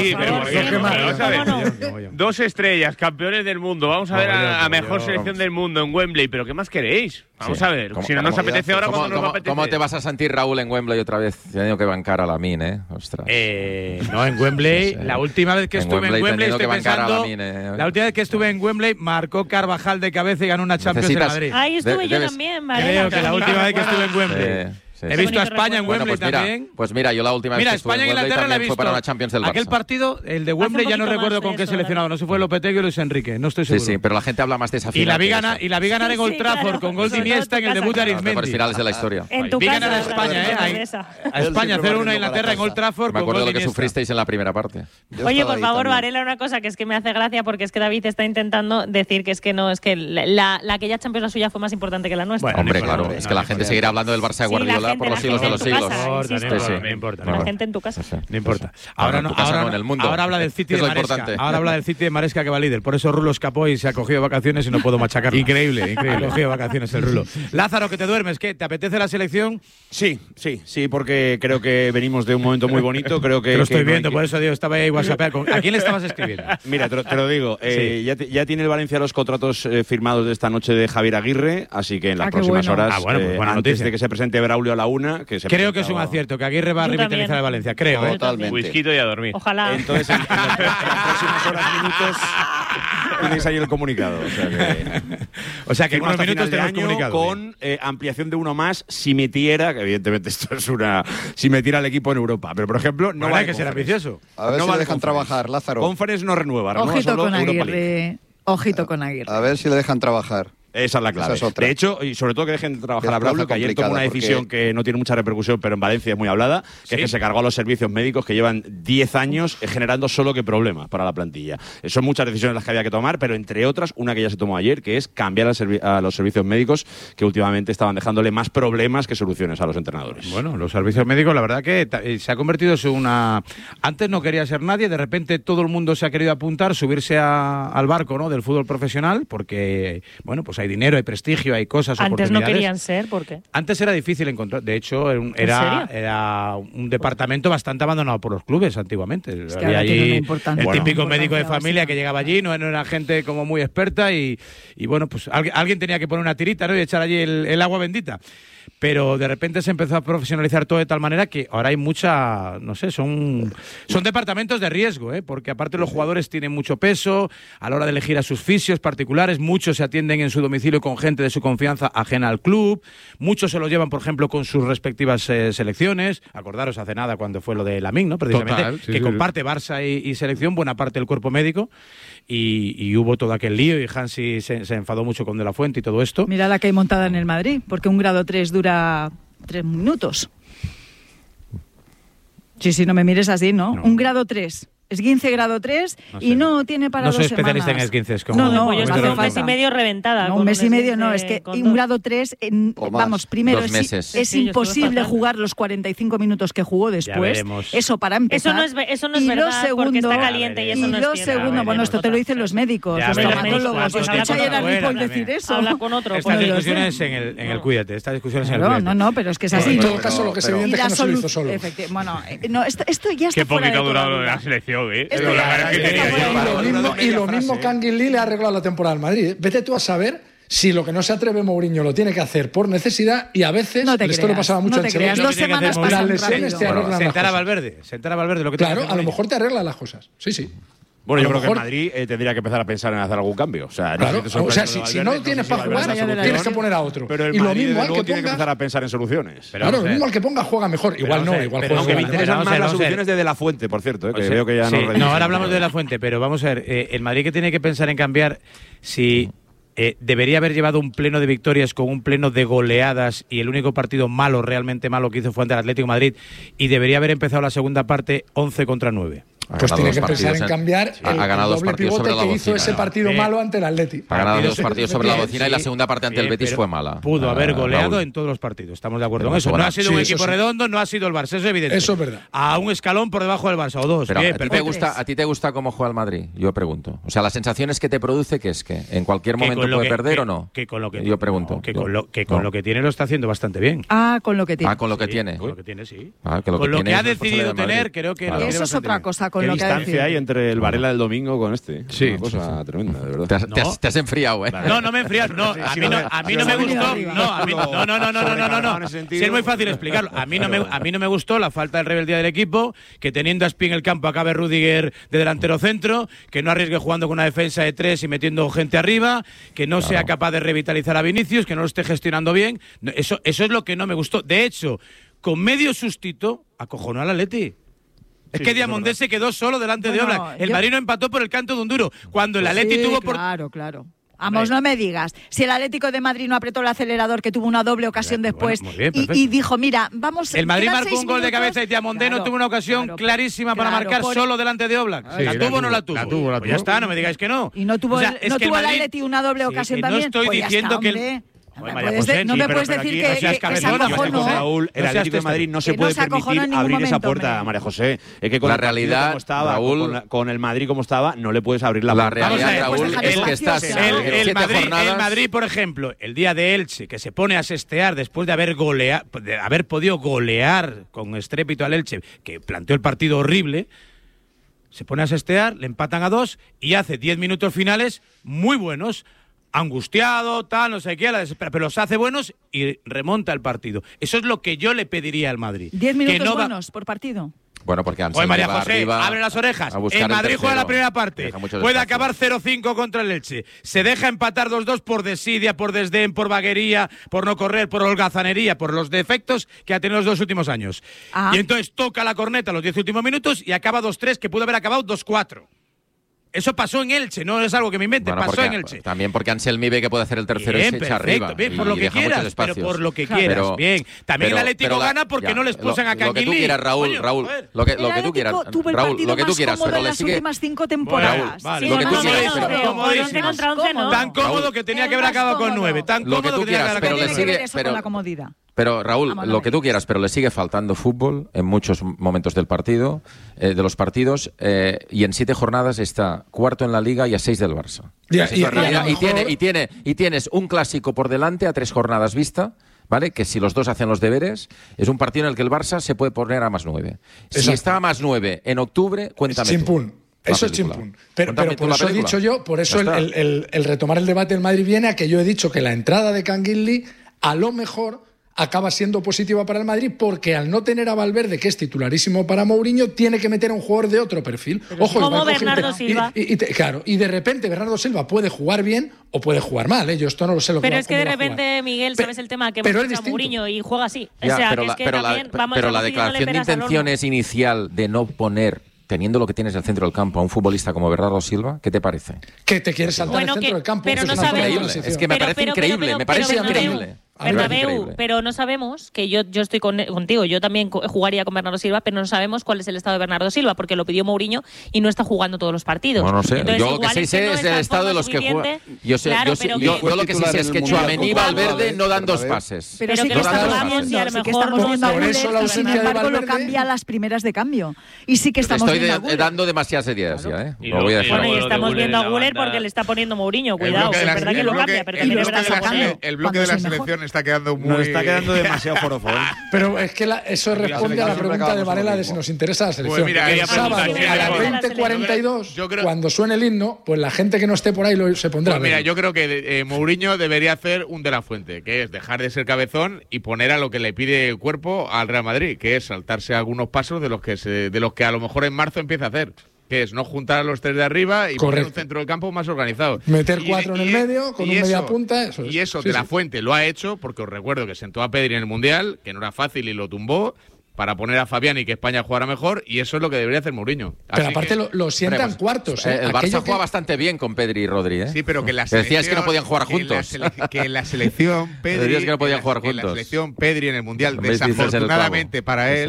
a 2 estrellas, campeones del mundo. Vamos a ver a mejor selección del mundo en Wembley. ¿Pero qué más queréis? Vamos a ver. Si no nos apetece ahora, ¿cuándo nos apetece? ¿Cómo te vas a sentir, Raúl, en Wembley otra vez? Te he tenido que bancar a Lamine, ¿eh? Ostras. No, en Wembley. La última vez que estuve en Wembley, estoy pensando. La última vez que estuve en Wembley, marcó Carvajal de cabeza y ganó una Champions de Madrid. Ahí estuve yo también, Varela. Creo que la última vez que estuve en Wembley. He visto a España en Wembley también. Pues mira, yo la última vez que estuve en Wembley también fue para una Champions del Barça. Aquel partido, el de Wembley, ya no recuerdo con qué seleccionado. No sé si fue Lopetegui o Luis Enrique, no estoy seguro. Sí, pero la gente habla más de esa final. Y la vi ganar en Old Trafford con gol de Iniesta en el debut de Arizmendi. Los mejores finales de la historia. Vi ganar a España, a España 0-1 a Inglaterra en Old Trafford. Me acuerdo de lo que sufristeis en la primera parte. Oye, por favor, Varela, una cosa que es que me hace gracia porque es que David está intentando decir que es que no, es que la aquella Champions la suya fue más importante que la nuestra. Hombre, claro, es que la gente seguirá hablando del Barça de Guardiola por los siglos de los siglos. No importa. La gente en tu casa. No importa. Ahora habla del City de Maresca. Ahora habla del City de Maresca que va líder. Por eso Rulo escapó y se ha cogido vacaciones y no puedo machacarlo. Increíble. Ha cogido vacaciones el Rulo. Lázaro, que te duermes, ¿qué? ¿Te apetece la selección? Sí, porque creo que venimos de un momento muy bonito. Creo que te lo estoy viendo, por eso digo, estaba ahí WhatsApp. ¿A quién le estabas escribiendo? Mira, te lo digo. Ya tiene el Valencia los contratos firmados de esta noche de Javier Aguirre, así que en las próximas horas, antes de que se presente Braulio a la 1, creo que es un acierto, que Aguirre va a revitalizar el Valencia, creo. Totalmente. Whisky y a dormir. Ojalá. Entonces, en las próximas horas, minutos, tenéis ahí el comunicado. O sea que en unos minutos tenemos comunicado. Con ampliación de uno más si metiera, que evidentemente esto es si metiera al equipo en Europa. Pero, por ejemplo, no va a que ser ambicioso. A ver si le dejan trabajar, Lázaro. Conference no renueva, Ojito con Aguirre. Ojito con Aguirre. A ver si le dejan trabajar. Esa es la clave. De hecho, y sobre todo que dejen de trabajar a Braulio, que ayer tomó una decisión que no tiene mucha repercusión, pero en Valencia es muy hablada, que es que se cargó a los servicios médicos que llevan 10 años generando solo que problemas para la plantilla. Son muchas decisiones las que había que tomar, pero entre otras, una que ya se tomó ayer, que es cambiar a los servicios médicos, que últimamente estaban dejándole más problemas que soluciones a los entrenadores. Bueno, los servicios médicos, la verdad que se ha convertido en una... Antes no quería ser nadie, de repente todo el mundo se ha querido apuntar, subirse al barco, ¿no?, del fútbol profesional, porque, bueno, pues hay dinero, hay prestigio, hay cosas, Antes no querían ser, ¿por qué? Antes era difícil encontrar. De hecho, era un departamento bastante abandonado por los clubes antiguamente. Es que había allí el típico médico de familia que llegaba allí, no era gente como muy experta y bueno, pues alguien tenía que poner una tirita, ¿no?, y echar allí el agua bendita. Pero de repente se empezó a profesionalizar todo de tal manera que ahora hay mucha, no sé, son departamentos de riesgo, porque aparte los jugadores tienen mucho peso a la hora de elegir a sus fisios particulares, muchos se atienden en su domicilio con gente de su confianza ajena al club, muchos se los llevan, por ejemplo, con sus respectivas selecciones. Acordaros hace nada cuando fue lo de Lamine, ¿no?, precisamente, total, que comparte Barça y selección, buena parte del cuerpo médico, y hubo todo aquel lío y Hansi se enfadó mucho con De La Fuente y todo esto. Mira la que hay montada en el Madrid, porque un grado 3 dura 3 minutos. Sí, no me mires así, ¿no? Un grado 3. Esguince grado 3 y no tiene para 2 semanas. No soy especialista en esguinces. No, pues hace un mes y medio reventada. No, un mes y medio no, es que un grado 3, primero es imposible jugar los 45 minutos que jugó después. Eso para empezar. Eso no es verdad, porque está caliente y eso no es cierto. Bueno, esto te lo dicen los médicos, los traumatólogos. Yo escuché ayer a Ripoll decir eso. Habla con otro. Estas discusiones en el Cuídate, estas discusiones en el Cuídate. No, pero es que es así. En todo caso, lo que es evidente es que no se lo hizo solo. Bueno, esto ya está fuera de poquito ha durado la selección. Y lo mismo que Anguin Lee le ha arreglado la temporada al Madrid. Vete tú a saber si lo que no se atreve Mourinho lo tiene que hacer por necesidad, y a veces esto le pasaba mucho a Ancelotti. 2 semanas pasan rápido. Sentar a Valverde, lo que claro, a lo mejor te arregla las cosas. Sí. Bueno, yo creo que en Madrid tendría que empezar a pensar en hacer algún cambio. O sea, si no tienes para jugar, tienes que poner a otro. Pero el Madrid tiene que empezar a pensar en soluciones. Claro, lo mismo al que ponga juega mejor. Igual juega. Aunque me interesan más las soluciones de La Fuente, por cierto, que veo que ya no. Ahora hablamos de De La Fuente, pero vamos a ver, el Madrid que tiene que pensar en cambiar, si debería haber llevado un pleno de victorias con un pleno de goleadas, y el único partido realmente malo que hizo fue ante el Atlético de Madrid, y debería haber empezado la segunda parte 11 contra 9. Pues tiene que pensar en cambiar el doble pivote que hizo ese partido malo ante el Atleti. Ha ganado 2 partidos sobre la bocina y la segunda parte ante el Betis fue mala. Pudo haber goleado en todos los partidos, estamos de acuerdo en eso. No ha sido un equipo redondo, no ha sido el Barça, eso es evidente. Eso es verdad. A un escalón por debajo del Barça, o 2. Pero ¿a ti te gusta cómo juega el Madrid? Yo pregunto. O sea, las sensaciones que te produce, que es que en cualquier momento puede perder o no. Yo pregunto. Con lo que tiene lo está haciendo bastante bien. Con lo que tiene. Con lo que tiene. Con lo que tiene, sí. Con lo que ha decidido tener, creo que eso es otra cosa. Con ¿Qué lo que distancia hay entre el Varela del domingo con este? Sí. Una cosa tremenda, de verdad. Te has enfriado, ¿eh? No me he enfriado. No, a mí no me gustó. No. Sí, es muy fácil explicarlo. A mí no me gustó la falta de rebeldía del equipo, que teniendo a Aspi en el campo acabe Rüdiger de delantero centro, que no arriesgue jugando con una defensa de 3 y metiendo gente arriba, que no sea capaz de revitalizar a Vinicius, que no lo esté gestionando bien. Eso es lo que no me gustó. De hecho, con medio sustito, acojonó al Atleti. Es que Diamondé se quedó solo delante de Oblak. El Marino empató por el canto de un duro. Cuando el Atleti tuvo por... Claro. Vamos, no me digas. Si el Atlético de Madrid no apretó el acelerador, que tuvo una doble ocasión después y dijo, mira, vamos... El Madrid marcó un gol de cabeza y Diamondé no tuvo una ocasión clarísima para marcar solo delante de Oblak. ¿La tuvo o no la tuvo? La tuvo. Pues ya está, no me digáis que no. ¿Y no tuvo el Atleti una doble ocasión también? No estoy diciendo que... No me puedes decir que se acojonó. Raúl, el Atlético de Madrid no se puede permitir abrir esa puerta, María José. Es que con la realidad, como estaba, Raúl, con el Madrid como estaba, no le puedes abrir la puerta. La realidad, Raúl, es que estás el Madrid, por ejemplo, el día de Elche, que se pone a sestear después de haber podido golear con estrépito al Elche, que planteó el partido horrible, se pone a sestear, le empatan a 2 y hace 10 minutos finales muy buenos. Angustiado, tal, no sé qué, pero los hace buenos y remonta el partido. Eso es lo que yo le pediría al Madrid. 10 minutos buenos por partido. Bueno, porque Oye, María José, abre las orejas. El Madrid juega la primera parte. Puede acabar 0-5 contra el Elche. Se deja empatar 2-2 por desidia, por desdén, por vaguería, por no correr, por holgazanería, por los defectos que ha tenido los 2 últimos años. Y entonces toca la corneta los 10 últimos minutos y acaba 2-3, que pudo haber acabado 2-4. Eso pasó en Elche, no es algo que me invente, pasó en Elche. También porque Anselmi ve que puede hacer el tercero y se echa arriba. Bien, por lo que quieras, pero por lo que quieras. Bien. También el Atlético gana porque no le expulsan a Canguilí. Lo que tú quieras, Raúl, lo que tú quieras. Raúl, lo que tú quieras, pero le sigue... las últimas 5 temporadas. Lo que tú quieras, tan cómodo que tenía que haber acabado con 9. Tan cómodo que tenía que haber acabado con 9. Pero la comodidad. Pero Raúl, lo que tú quieras, pero le sigue faltando fútbol en muchos momentos del partido, de los partidos, y en 7 jornadas está cuarto en la Liga y a 6 del Barça. Y tienes un clásico por delante a 3 jornadas vista, ¿vale? Que si los dos hacen los deberes, es un partido en el que el Barça se puede poner a +9. Si está a +9 en octubre, cuéntame tú. Eso es chimpún. Pero por eso he dicho yo, por eso el retomar el debate del Madrid viene a que yo he dicho que la entrada de Canguilí a lo mejor acaba siendo positiva para el Madrid porque al no tener a Valverde, que es titularísimo para Mourinho, tiene que meter a un jugador de otro perfil. Ojo, como Bernardo Silva. Y de repente Bernardo Silva puede jugar bien o puede jugar mal. Yo esto no lo sé lo que va a jugar. Pero es que de repente, Miguel, ¿sabes el tema? Que hemos hecho a Mourinho y juega así. Pero la declaración de intenciones inicial de no poner, teniendo lo que tienes en el centro del campo, a un futbolista como Bernardo Silva, ¿qué te parece? Que te quieres saltar el centro del campo. Pero no sabemos. Es que me parece increíble, me parece increíble. Bernabéu, pero no sabemos, que yo estoy contigo, yo también jugaría con Bernardo Silva, pero no sabemos cuál es el estado de Bernardo Silva, porque lo pidió Mourinho y no está jugando todos los partidos. No sé. Entonces, yo lo que sí sé es el estado de los que juegan. Yo lo que sí sé es que Tchouaméni y Valverde no dan 2 pases. Pero sí que estamos viendo a Müller, sin embargo lo cambia a las primeras de cambio. Y sí que estamos viendo a Müller. Estoy dando demasiadas ideas ya, Bueno, y estamos viendo a Müller porque le está poniendo Mourinho, cuidado, es verdad que lo cambia, pero también es verdad. El bloque de la selección está quedando muy... Nos está quedando demasiado forofón. Pero es que eso responde a la pregunta de Varela de si nos interesa la selección. Pues mira, el sábado a las 20:42, cuando suene el himno, pues la gente que no esté por ahí se pondrá. Pues mira, yo creo que Mourinho debería hacer un de la Fuente, que es dejar de ser cabezón y poner a lo que le pide el cuerpo al Real Madrid, que es saltarse algunos pasos de los que a lo mejor en marzo empieza a hacer. Que es no juntar a los 3 de arriba y poner un centro del campo más organizado. Meter 4 en el medio, con un media punta. Eso es. Y eso de la Fuente lo ha hecho, porque os recuerdo que sentó a Pedri en el Mundial, que no era fácil y lo tumbó, para poner a Fabián y que España jugara mejor, y eso es lo que debería hacer Mourinho. Pero aparte lo sientan cuartos. El Barça juega bastante bien con Pedri y Rodri. Sí, pero que la selección... Decías que no podían jugar juntos. Que la selección Pedri... Decías que no podían jugar juntos. La selección Pedri en el Mundial, desafortunadamente para él...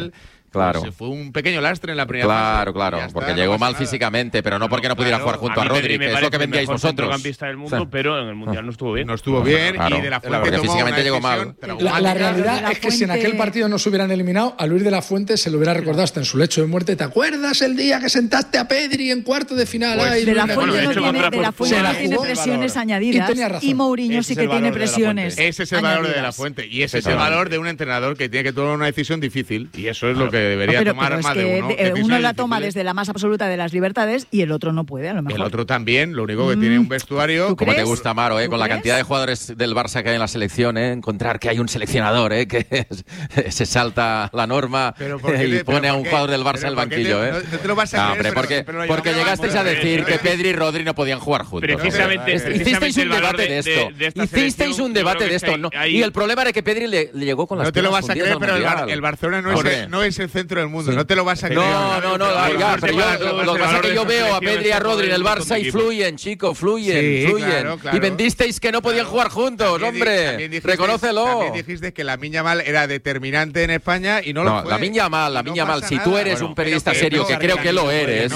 Claro. Fue un pequeño lastre en la primera fase. Claro, porque llegó mal físicamente, pero no porque no pudiera jugar junto a Rodri, que es lo que vendíais vosotros. Centrocampista del mundo, pero en el Mundial no estuvo bien. No estuvo bien y De la Fuente porque físicamente llegó mal. La realidad es que si en aquel partido no se hubieran eliminado, a Luis de la Fuente se lo hubiera recordado hasta en su lecho de muerte. ¿Te acuerdas el día que sentaste a Pedri en cuarto de final? Pues De la Fuente no tiene presiones añadidas y Mourinho sí que tiene presiones. Ese es el valor de la Fuente y ese es el valor de un entrenador que tiene que tomar una decisión difícil y eso es lo que debería tomar más de uno. Uno la toma desde la más absoluta de las libertades y el otro no puede, a lo mejor. El otro también, lo único que tiene un vestuario. Como te gusta, Maro, con la cantidad de jugadores del Barça que hay en la selección, encontrar que hay un seleccionador que se salta la norma y pone a un jugador del Barça en el banquillo. No te lo vas a creer, porque llegasteis a decir que Pedri y Rodri no podían jugar juntos. Hicisteis un debate de esto. Hicisteis un debate de esto. Y el problema era que Pedri le llegó con las No te lo vas a creer, pero el Barcelona no es el centro del mundo. No te lo vas a creer. No, pero lo que pasa es que yo veo a Pedri y a Rodri en el Barça y fluyen, chicos, fluyen. Claro. Y vendisteis que no podían jugar juntos, hombre. Reconócelo. También dijiste que Lamine Yamal era determinante en España y no lo fue. Lamine Yamal, si tú eres un periodista serio, que creo que lo eres,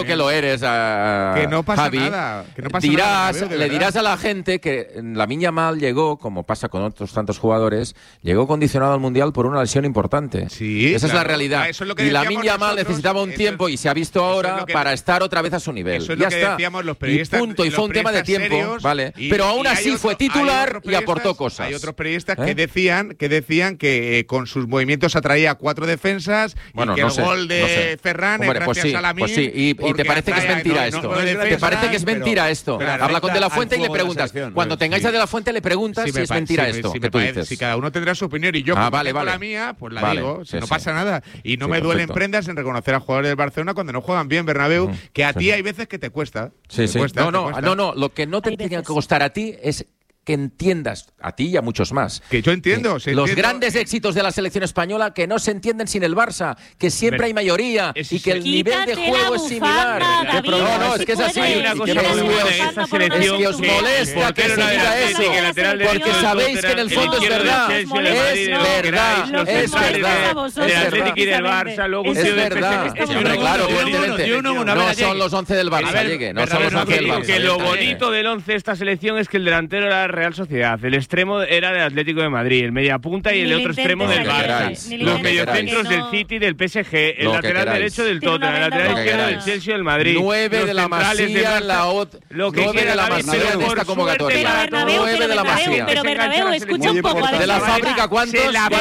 que no pasa nada. Le dirás a la gente que Lamine Yamal llegó, como pasa con otros tantos jugadores, llegó condicionado al Mundial por una lesión importante. Esa es la realidad. Y Lamine Yamal necesitaba un tiempo y se ha visto ahora para estar otra vez a su nivel. Eso es lo que decíamos los periodistas. Y fue un tema de tiempo, ¿vale? Pero aún así fue titular y aportó cosas. Hay otros periodistas que decían que con sus movimientos atraía a 4 defensas y que el gol de Ferran es gracias a Lamine. Pues sí, y te parece que es mentira esto. ¿Te parece que es mentira esto? Habla con De la Fuente y le preguntas. Cuando tengáis a De la Fuente le preguntas si es mentira esto que tú dices. Si cada uno tendrá su opinión y yo tengo la mía, pues la digo. No pasa nada. Y no me duelen prendas en reconocer a jugadores del Barcelona cuando no juegan bien, Bernabéu, que a ti hay veces que te cuesta. No, lo que no te tiene que costar a ti es que entiendas, a ti y a muchos más. Que yo entiendo. Los grandes éxitos de la selección española que no se entienden sin el Barça, que siempre hay mayoría y que el nivel de juego es similar. Es que es así. Es que os molesta que se diga eso, porque sabéis que en el fondo es verdad. Es verdad. Claro, no son los 11 del Barça, no son los 11 del Barça. Que lo bonito del 11 de esta selección es que el delantero era Real Sociedad, el extremo era del Atlético de Madrid, el mediapunta y el otro extremo del Barça, los mediocentros del City, del PSG, el lateral derecho del Tottenham, el lateral izquierdo del Chelsea del Madrid, 9 de la Masía, lo que quiera la Masía de esta convocatoria, 9 de la Masía. Pero Bernabéu, escucha un poco. ¿De la fábrica cuántos?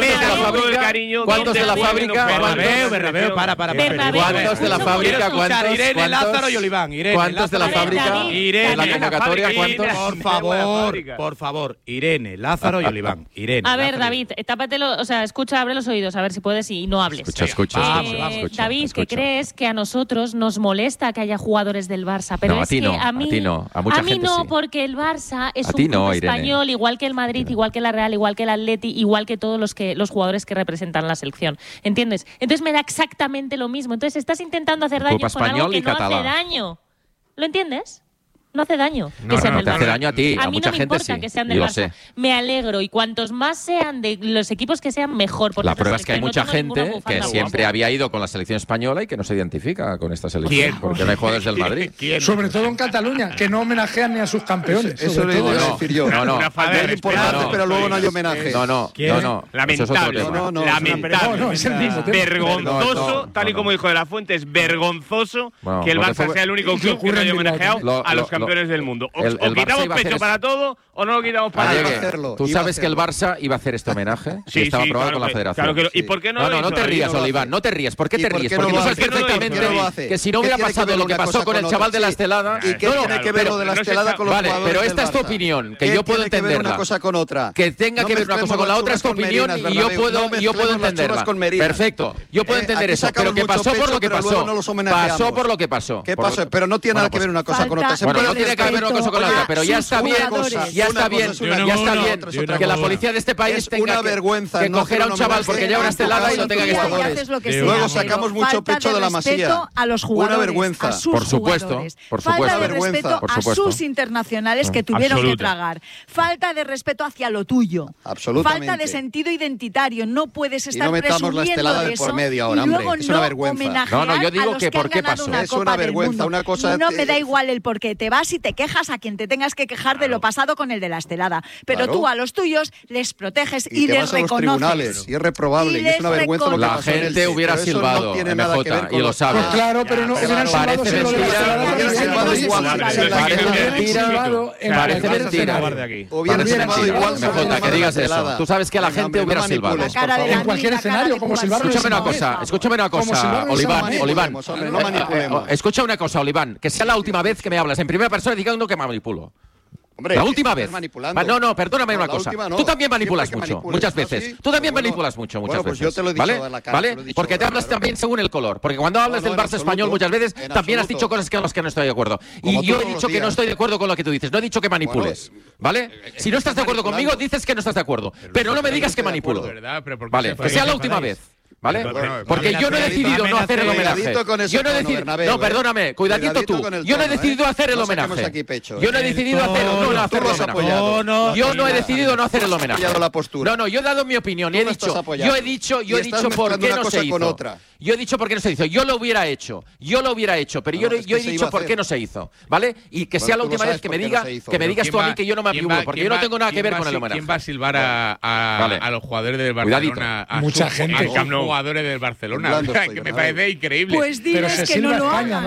¿Cuántos de la fábrica? Bernabéu, para. ¿Cuántos de la fábrica? ¿Cuántos? Irene, Lázaro y Oliván. ¿Cuántos de la fábrica? Irene, la convocatoria, ¿cuántos? Por favor, Irene, Lázaro y Oliván. Irene. A ver, David, tápatelo, escucha, abre los oídos, a ver si puedes y no hables. Escucha. David, ¿qué crees que a nosotros nos molesta que haya jugadores del Barça? Pero es que a mí no, a mucha gente no, sí. Porque el Barça es un club español, igual que el Madrid, igual que la Real, igual que el Atleti, igual que todos los jugadores que representan la selección. ¿Entiendes? Entonces me da exactamente lo mismo. Entonces estás intentando hacer daño con algo que no hace daño. ¿Lo entiendes? No hace daño. No te hace daño a ti, a mucha gente sí. A mí no me importa que sean del Barça. Me alegro y cuantos más sean de los equipos que sean mejor. La prueba es que hay mucha gente que siempre había ido con la selección española y que no se identifica con esta selección. ¿Quién? Porque no hay jugadores del Madrid. Sobre todo en Cataluña, que no homenajean ni a sus campeones. Eso le iba a decir yo. No. Es importante, pero luego no hay homenaje. No. Lamentable. No, es el mismo tema. Vergonzoso, tal y como dijo De la Fuente, es vergonzoso que el Barça sea el único club que no haya homenajeado a los campeones del mundo. O quitamos pecho para todo o no lo quitamos para nada. Tú sabes que el Barça iba a hacer este homenaje y estaba aprobado con la Federación. ¿Y por qué no? No te rías, Oliván, no te rías. ¿Por qué te ríes? Porque tú sabes perfectamente que si no hubiera pasado lo que pasó con el chaval de la estelada. ¿Y qué tiene que ver lo de la estelada con los jugadores? Vale, pero esta es tu opinión, que yo puedo entenderla. Una cosa con otra. Que tenga que ver una cosa con la otra es tu opinión y yo puedo entenderla. Perfecto, yo puedo entender eso, pero que pasó por lo que pasó. Pasó por lo que pasó. ¿Qué pasó? Pero no tiene nada que ver una cosa con otra. Bueno, no tiene que ver una cosa con la otra, pero ya está bien ya está bien que la policía de este país tenga que coger a un chaval porque lleva una estelada y lo tenga que estar. Luego sacamos mucho pecho de la Masía. A los jugadores, una vergüenza. A sus jugadores. Falta de respeto a sus internacionales que tuvieron que tragar. Falta de respeto hacia lo tuyo. Absolutamente. Falta de sentido identitario. No puedes estar presumiendo la estelada de por medio ahora, hombre. Es una vergüenza. No, yo digo que por qué pasó. Es una vergüenza, una cosa. No me da igual el por qué. Te vas y te quejas a quien te tengas que quejar de lo pasado con el de la estelada. Pero tú a los tuyos les proteges y les reconoces. Y es reprobable. Y es una vergüenza lo que la gente hubiera silbado, MJ, y lo sabe. Pues claro, pero no hubieran silbado si lo de la Parece mentira. MJ, que digas eso. Tú sabes que la gente hubiera silbado. En cualquier escenario, como silbarlo. Escúchame una cosa, Oliván. Escucha una cosa, Oliván. Que sea la última vez que me hablas en primera persona diciendo que me manipulo. Hombre, la última vez. No, perdóname una cosa. Tú también manipulas muchas veces. Tú también manipulas muchas pues veces. Yo te lo he dicho de la cara, ¿vale? Porque te hablas también según el color. Porque cuando hablas del Barça español muchas veces también has dicho cosas con las que no estoy de acuerdo. Y yo he dicho que no estoy de acuerdo con lo que tú dices. No he dicho que manipules. ¿Vale? Si no estás de acuerdo conmigo, dices que no estás de acuerdo. Pero no me digas que manipulo. Vale, que sea la última vez. ¿Vale? Porque yo no he decidido no hacer el homenaje. Yo no he decidido. No, perdóname, cuidadito tú. Yo no he decidido hacer el homenaje. Yo no he decidido hacer el homenaje. Yo no he decidido no hacer el homenaje. No, yo he dado mi opinión y he dicho, yo he dicho por qué no se hizo. Yo he dicho por qué no se hizo. Yo lo hubiera hecho, pero yo he dicho por qué no se hizo, ¿vale? Y que sea la última vez que me digas tú a mí que yo no me atribuyo, porque yo no tengo nada que ver con el homenaje. ¿Quién va a silbar a los jugadores del Barcelona? Mucha gente. Jugadores del Barcelona, que me parece increíble. Pues diles que no lo hagan.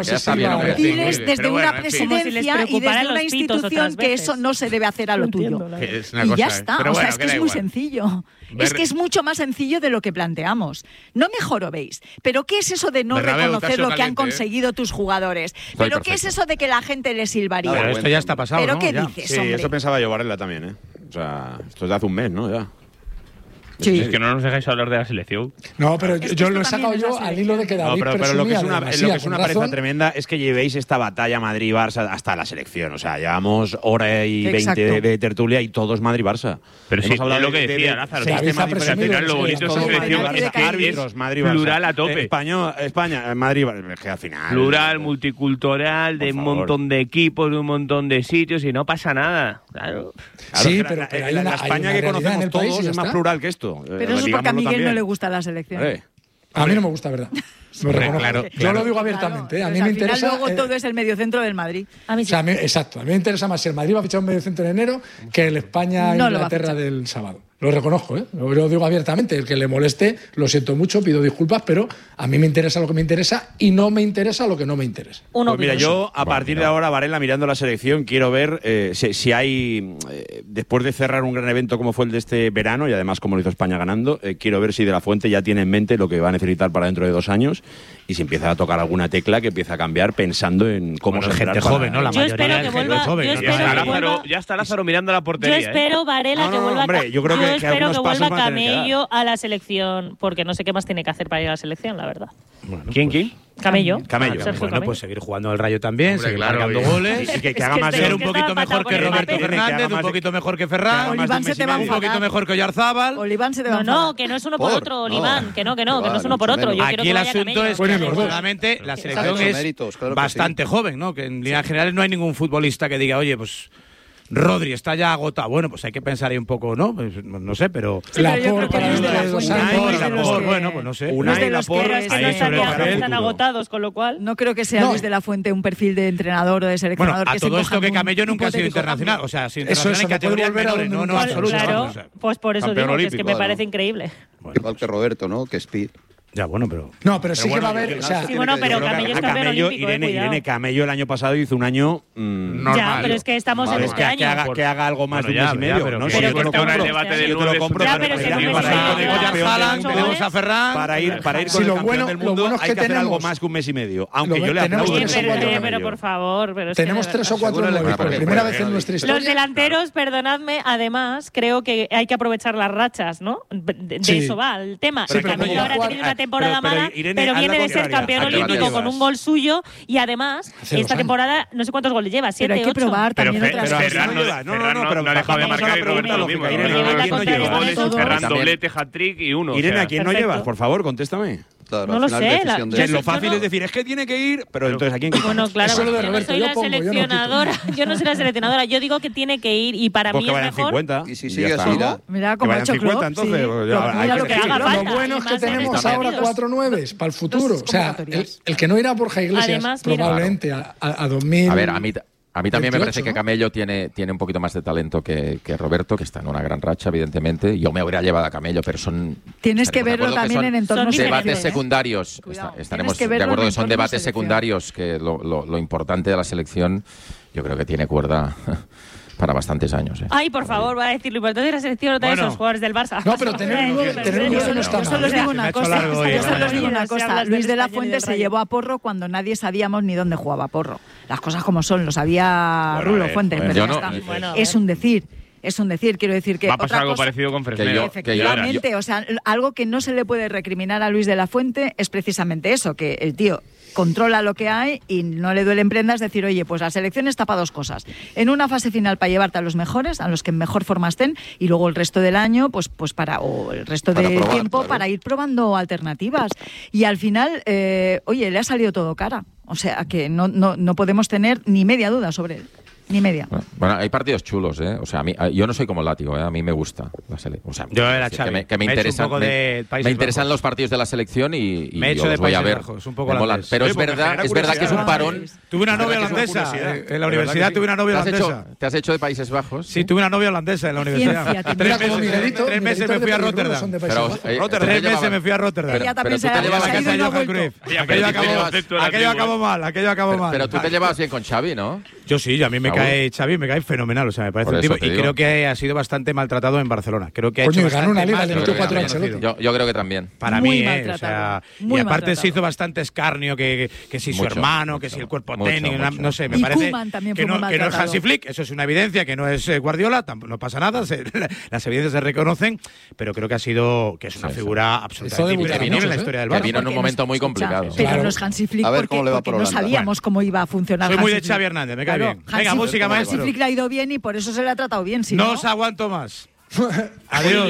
Diles desde una presidencia y desde una institución que eso no se debe hacer a lo tuyo. Y ya está. O sea, es que es muy sencillo. Es que es mucho más sencillo de lo que planteamos. No me jorobéis. Pero ¿qué es eso de no reconocer lo que han conseguido tus jugadores? ¿Pero qué es eso de que la gente les silbaría? Pero esto ya está pasado, ¿Pero qué dices, sí, esto pensaba yo, Varela, también, ¿eh? O sea, esto es de hace un mes, ¿no? Ya. Sí. Es que no nos dejáis hablar de la selección. No, pero yo lo he sacado yo al hilo de que David pero lo que es una pereza tremenda es que llevéis esta batalla Madrid-Barça hasta la selección. O sea, llevamos hora y 20 de tertulia y todo es Madrid-Barça. Pero sí, es lo que decía Lázaro. Al final lo bonito de esa selección es que es plural a tope. España, Madrid-Barça. Es que al final... Plural, multicultural, de un montón de equipos, de un montón de sitios y no pasa nada. Claro. Sí, pero la España que conocemos todos es más plural que esto. Pero eso es porque a Miguel no le gusta la selección. A mí no me gusta, ¿verdad? Claro. Yo lo digo abiertamente. A mí me interesa. Luego todo es el mediocentro del Madrid. A mí sí. Exacto. A mí me interesa más si el Madrid va a fichar un mediocentro en enero que el España-Inglaterra del sábado. Lo reconozco, ¿eh? Lo digo abiertamente. El que le moleste, lo siento mucho, pido disculpas, pero a mí me interesa lo que me interesa y no me interesa lo que no me interesa. Pues mira, yo a partir de ahora, Varela, mirando la selección, quiero ver si hay, después de cerrar un gran evento como fue el de este verano, y además como lo hizo España ganando, quiero ver si De la Fuente ya tiene en mente lo que va a necesitar para dentro de 2 años y si empieza a tocar alguna tecla que empieza a cambiar pensando en cómo se gente joven, ¿no? La mayoría de gente joven. Ya está Lázaro mirando la portería. Yo espero, Varela, que vuelva espero que vuelva Camello a la selección, porque no sé qué más tiene que hacer para ir a la selección, la verdad. Bueno, ¿Quién? Camello. Bueno, pues seguir jugando el Rayo también, seguir marcando goles, y que haga más ser un poquito mejor que Roberto Fernández, un poquito mejor que Ferran, un poquito mejor que Oyarzábal. Oliván se te va a No, que no es uno por otro, Oliván, que no es uno por otro. Aquí el asunto es que afortunadamente la selección es bastante joven, ¿no? Que en líneas generales no hay ningún futbolista que diga, oye, pues Rodri está ya agotado. Bueno, pues hay que pensar ahí un poco, ¿no? Pues, no sé, pero... Bueno, pues no sé. Unai, Laporte, que están agotados, con lo cual... No creo que sea Luis de la Fuente un perfil de entrenador o de seleccionador. Bueno, a todo esto que Camello nunca ha sido internacional. O sea, ha sido internacional en categorías menores, no absoluto. Claro, pues por eso digo que es que me parece increíble. Igual que Roberto, ¿no? Que Speed. Ya, bueno, pero... No, pero sí que va a haber... Sí, bueno, pero Camello es campeón olímpico, Irene Camello el año pasado hizo un año normal. Ya, pero es que estamos en este año. Que haga algo más de un mes y medio. Pero yo te lo compro. Tenemos a Ferran. Para ir con el campeón del mundo hay que hacer algo más que un mes y medio. Aunque yo le aplaudo. Pero por favor... Tenemos 3 o 4 nuevos por primera vez en nuestra historia. Los delanteros, perdonadme, además, creo que hay que aprovechar las rachas, ¿no? De eso va el tema. Camello ahora ha tenido una temporada mala, pero viene de ser campeón olímpico con un gol suyo y además esta temporada no sé cuántos goles lleva, 7, 8. Pero hay que probar también otras cosas. No ha dejado de marcar y Roberto lo mismo. Ferran doblete, hat-trick y 1. Irene, ¿a quién no llevas? Por favor, contéstame. No lo sé. Lo fácil es decir, es que tiene que ir, pero entonces ¿a quién? Bueno, claro, yo no soy la seleccionadora. Yo no soy la seleccionadora. Yo digo que tiene que ir y para mí es mejor. 50. Y si sigue así, mira cómo ha hecho 50, entonces. Lo bueno es que tenemos ahora 4 9 para el futuro. O sea, el que no irá por Borja Iglesias probablemente a 2000. A ver, a mí también 28, me parece que Camello tiene un poquito más de talento que Roberto, que está en una gran racha, evidentemente. Yo me habría llevado a Camello, pero son... Tienes que verlo también en entornos debates secundarios. Estaremos de acuerdo que son debates secundarios, que lo importante de la selección yo creo que tiene cuerda para bastantes años. Ay, por favor, va a decir lo importante de la selección otra vez, los jugadores del Barça. No, pero tener uno no está mal. Yo solo os digo una cosa. Luis de la Fuente se llevó a Porro cuando nadie sabíamos ni dónde jugaba Porro. Las cosas como son, lo sabía Rulo Fuentes, pero ya está. Es un decir. Es un decir, quiero decir que... Va a pasar algo parecido con Fresnel. Efectivamente, o sea, algo que no se le puede recriminar a Luis de la Fuente es precisamente eso, que el tío controla lo que hay y no le duelen prendas decir, oye, pues la selección está para 2 cosas. En una fase final para llevarte a los mejores, a los que en mejor forma estén, y luego el resto del año, pues o el resto del tiempo, claro, para ir probando alternativas. Y al final, oye, le ha salido todo cara. O sea, que no podemos tener ni media duda sobre él. Ni media. Bueno, hay partidos chulos, ¿eh? O sea, yo no soy como Látigo, ¿eh? A mí me gusta la selección. O sea, yo era Xavi. Que me interesan los partidos de la selección y yo los voy a ver. Un poco pero es verdad que es un parón. Tuve una novia holandesa. En la universidad tuve una novia holandesa. ¿Te has hecho de Países Bajos? Sí, tuve una novia holandesa en la universidad. 3 meses me fui a Rotterdam. 3 meses me fui a Rotterdam. Pero tú te llevabas a casa de Johan Cruyff. Aquello acabó mal. Pero tú te llevabas bien con Xavi, ¿no? Yo sí, a mí me cae Xavi, me cae fenomenal, o sea, me parece un tipo, y creo que ha sido bastante maltratado en Barcelona. Creo que ha hecho ganó una liga, yo creo que también. Para mí, o sea, y aparte se hizo bastante escarnio que si su hermano, que si el cuerpo técnico, no sé, me parece que no es Hansi Flick, eso es una evidencia, que no es Guardiola, no pasa nada, las evidencias se reconocen, pero creo que es una figura absolutamente indiscutible en la historia del Barça. Vino en un momento muy complicado. Pero no es Hansi Flick porque no sabíamos cómo iba a funcionar. Soy muy de Xavi Hernández, me cae bien. Venga, música, maestro. Hansi Flick le ha ido bien y por eso se le ha tratado bien. No os aguanto más. Adiós.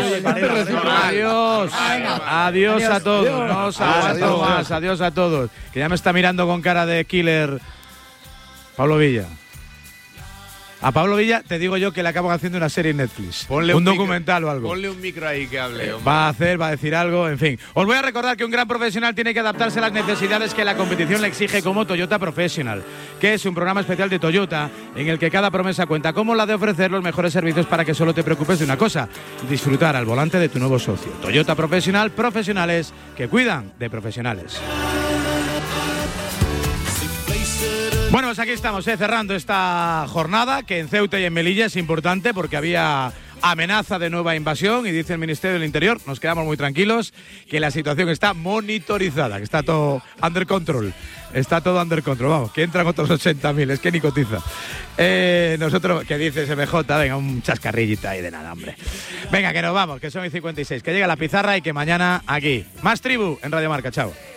Adiós a todos. No os aguanto más. Adiós a todos. Que ya me está mirando con cara de killer Pablo Villa. A Pablo Villa te digo yo que le acaban haciendo una serie en Netflix. Un documental o algo. Ponle un micro ahí que hable. Va a decir algo, en fin. Os voy a recordar que un gran profesional tiene que adaptarse a las necesidades que la competición le exige, como Toyota Professional, que es un programa especial de Toyota en el que cada promesa cuenta, como la de ofrecer los mejores servicios para que solo te preocupes de una cosa: disfrutar al volante de tu nuevo socio. Toyota Professional, profesionales que cuidan de profesionales. Bueno, pues aquí estamos, cerrando esta jornada, que en Ceuta y en Melilla es importante porque había amenaza de nueva invasión y dice el Ministerio del Interior, nos quedamos muy tranquilos, que la situación está monitorizada, que está todo under control. Está todo under control, vamos, que entran otros 80.000, es que ni cotiza. Nosotros, ¿qué dices, MJ? Venga, un chascarrillita ahí de nada, hombre. Venga, que nos vamos, que son 56, que llega la pizarra y que mañana aquí. Más Tribu en Radio Marca, chao.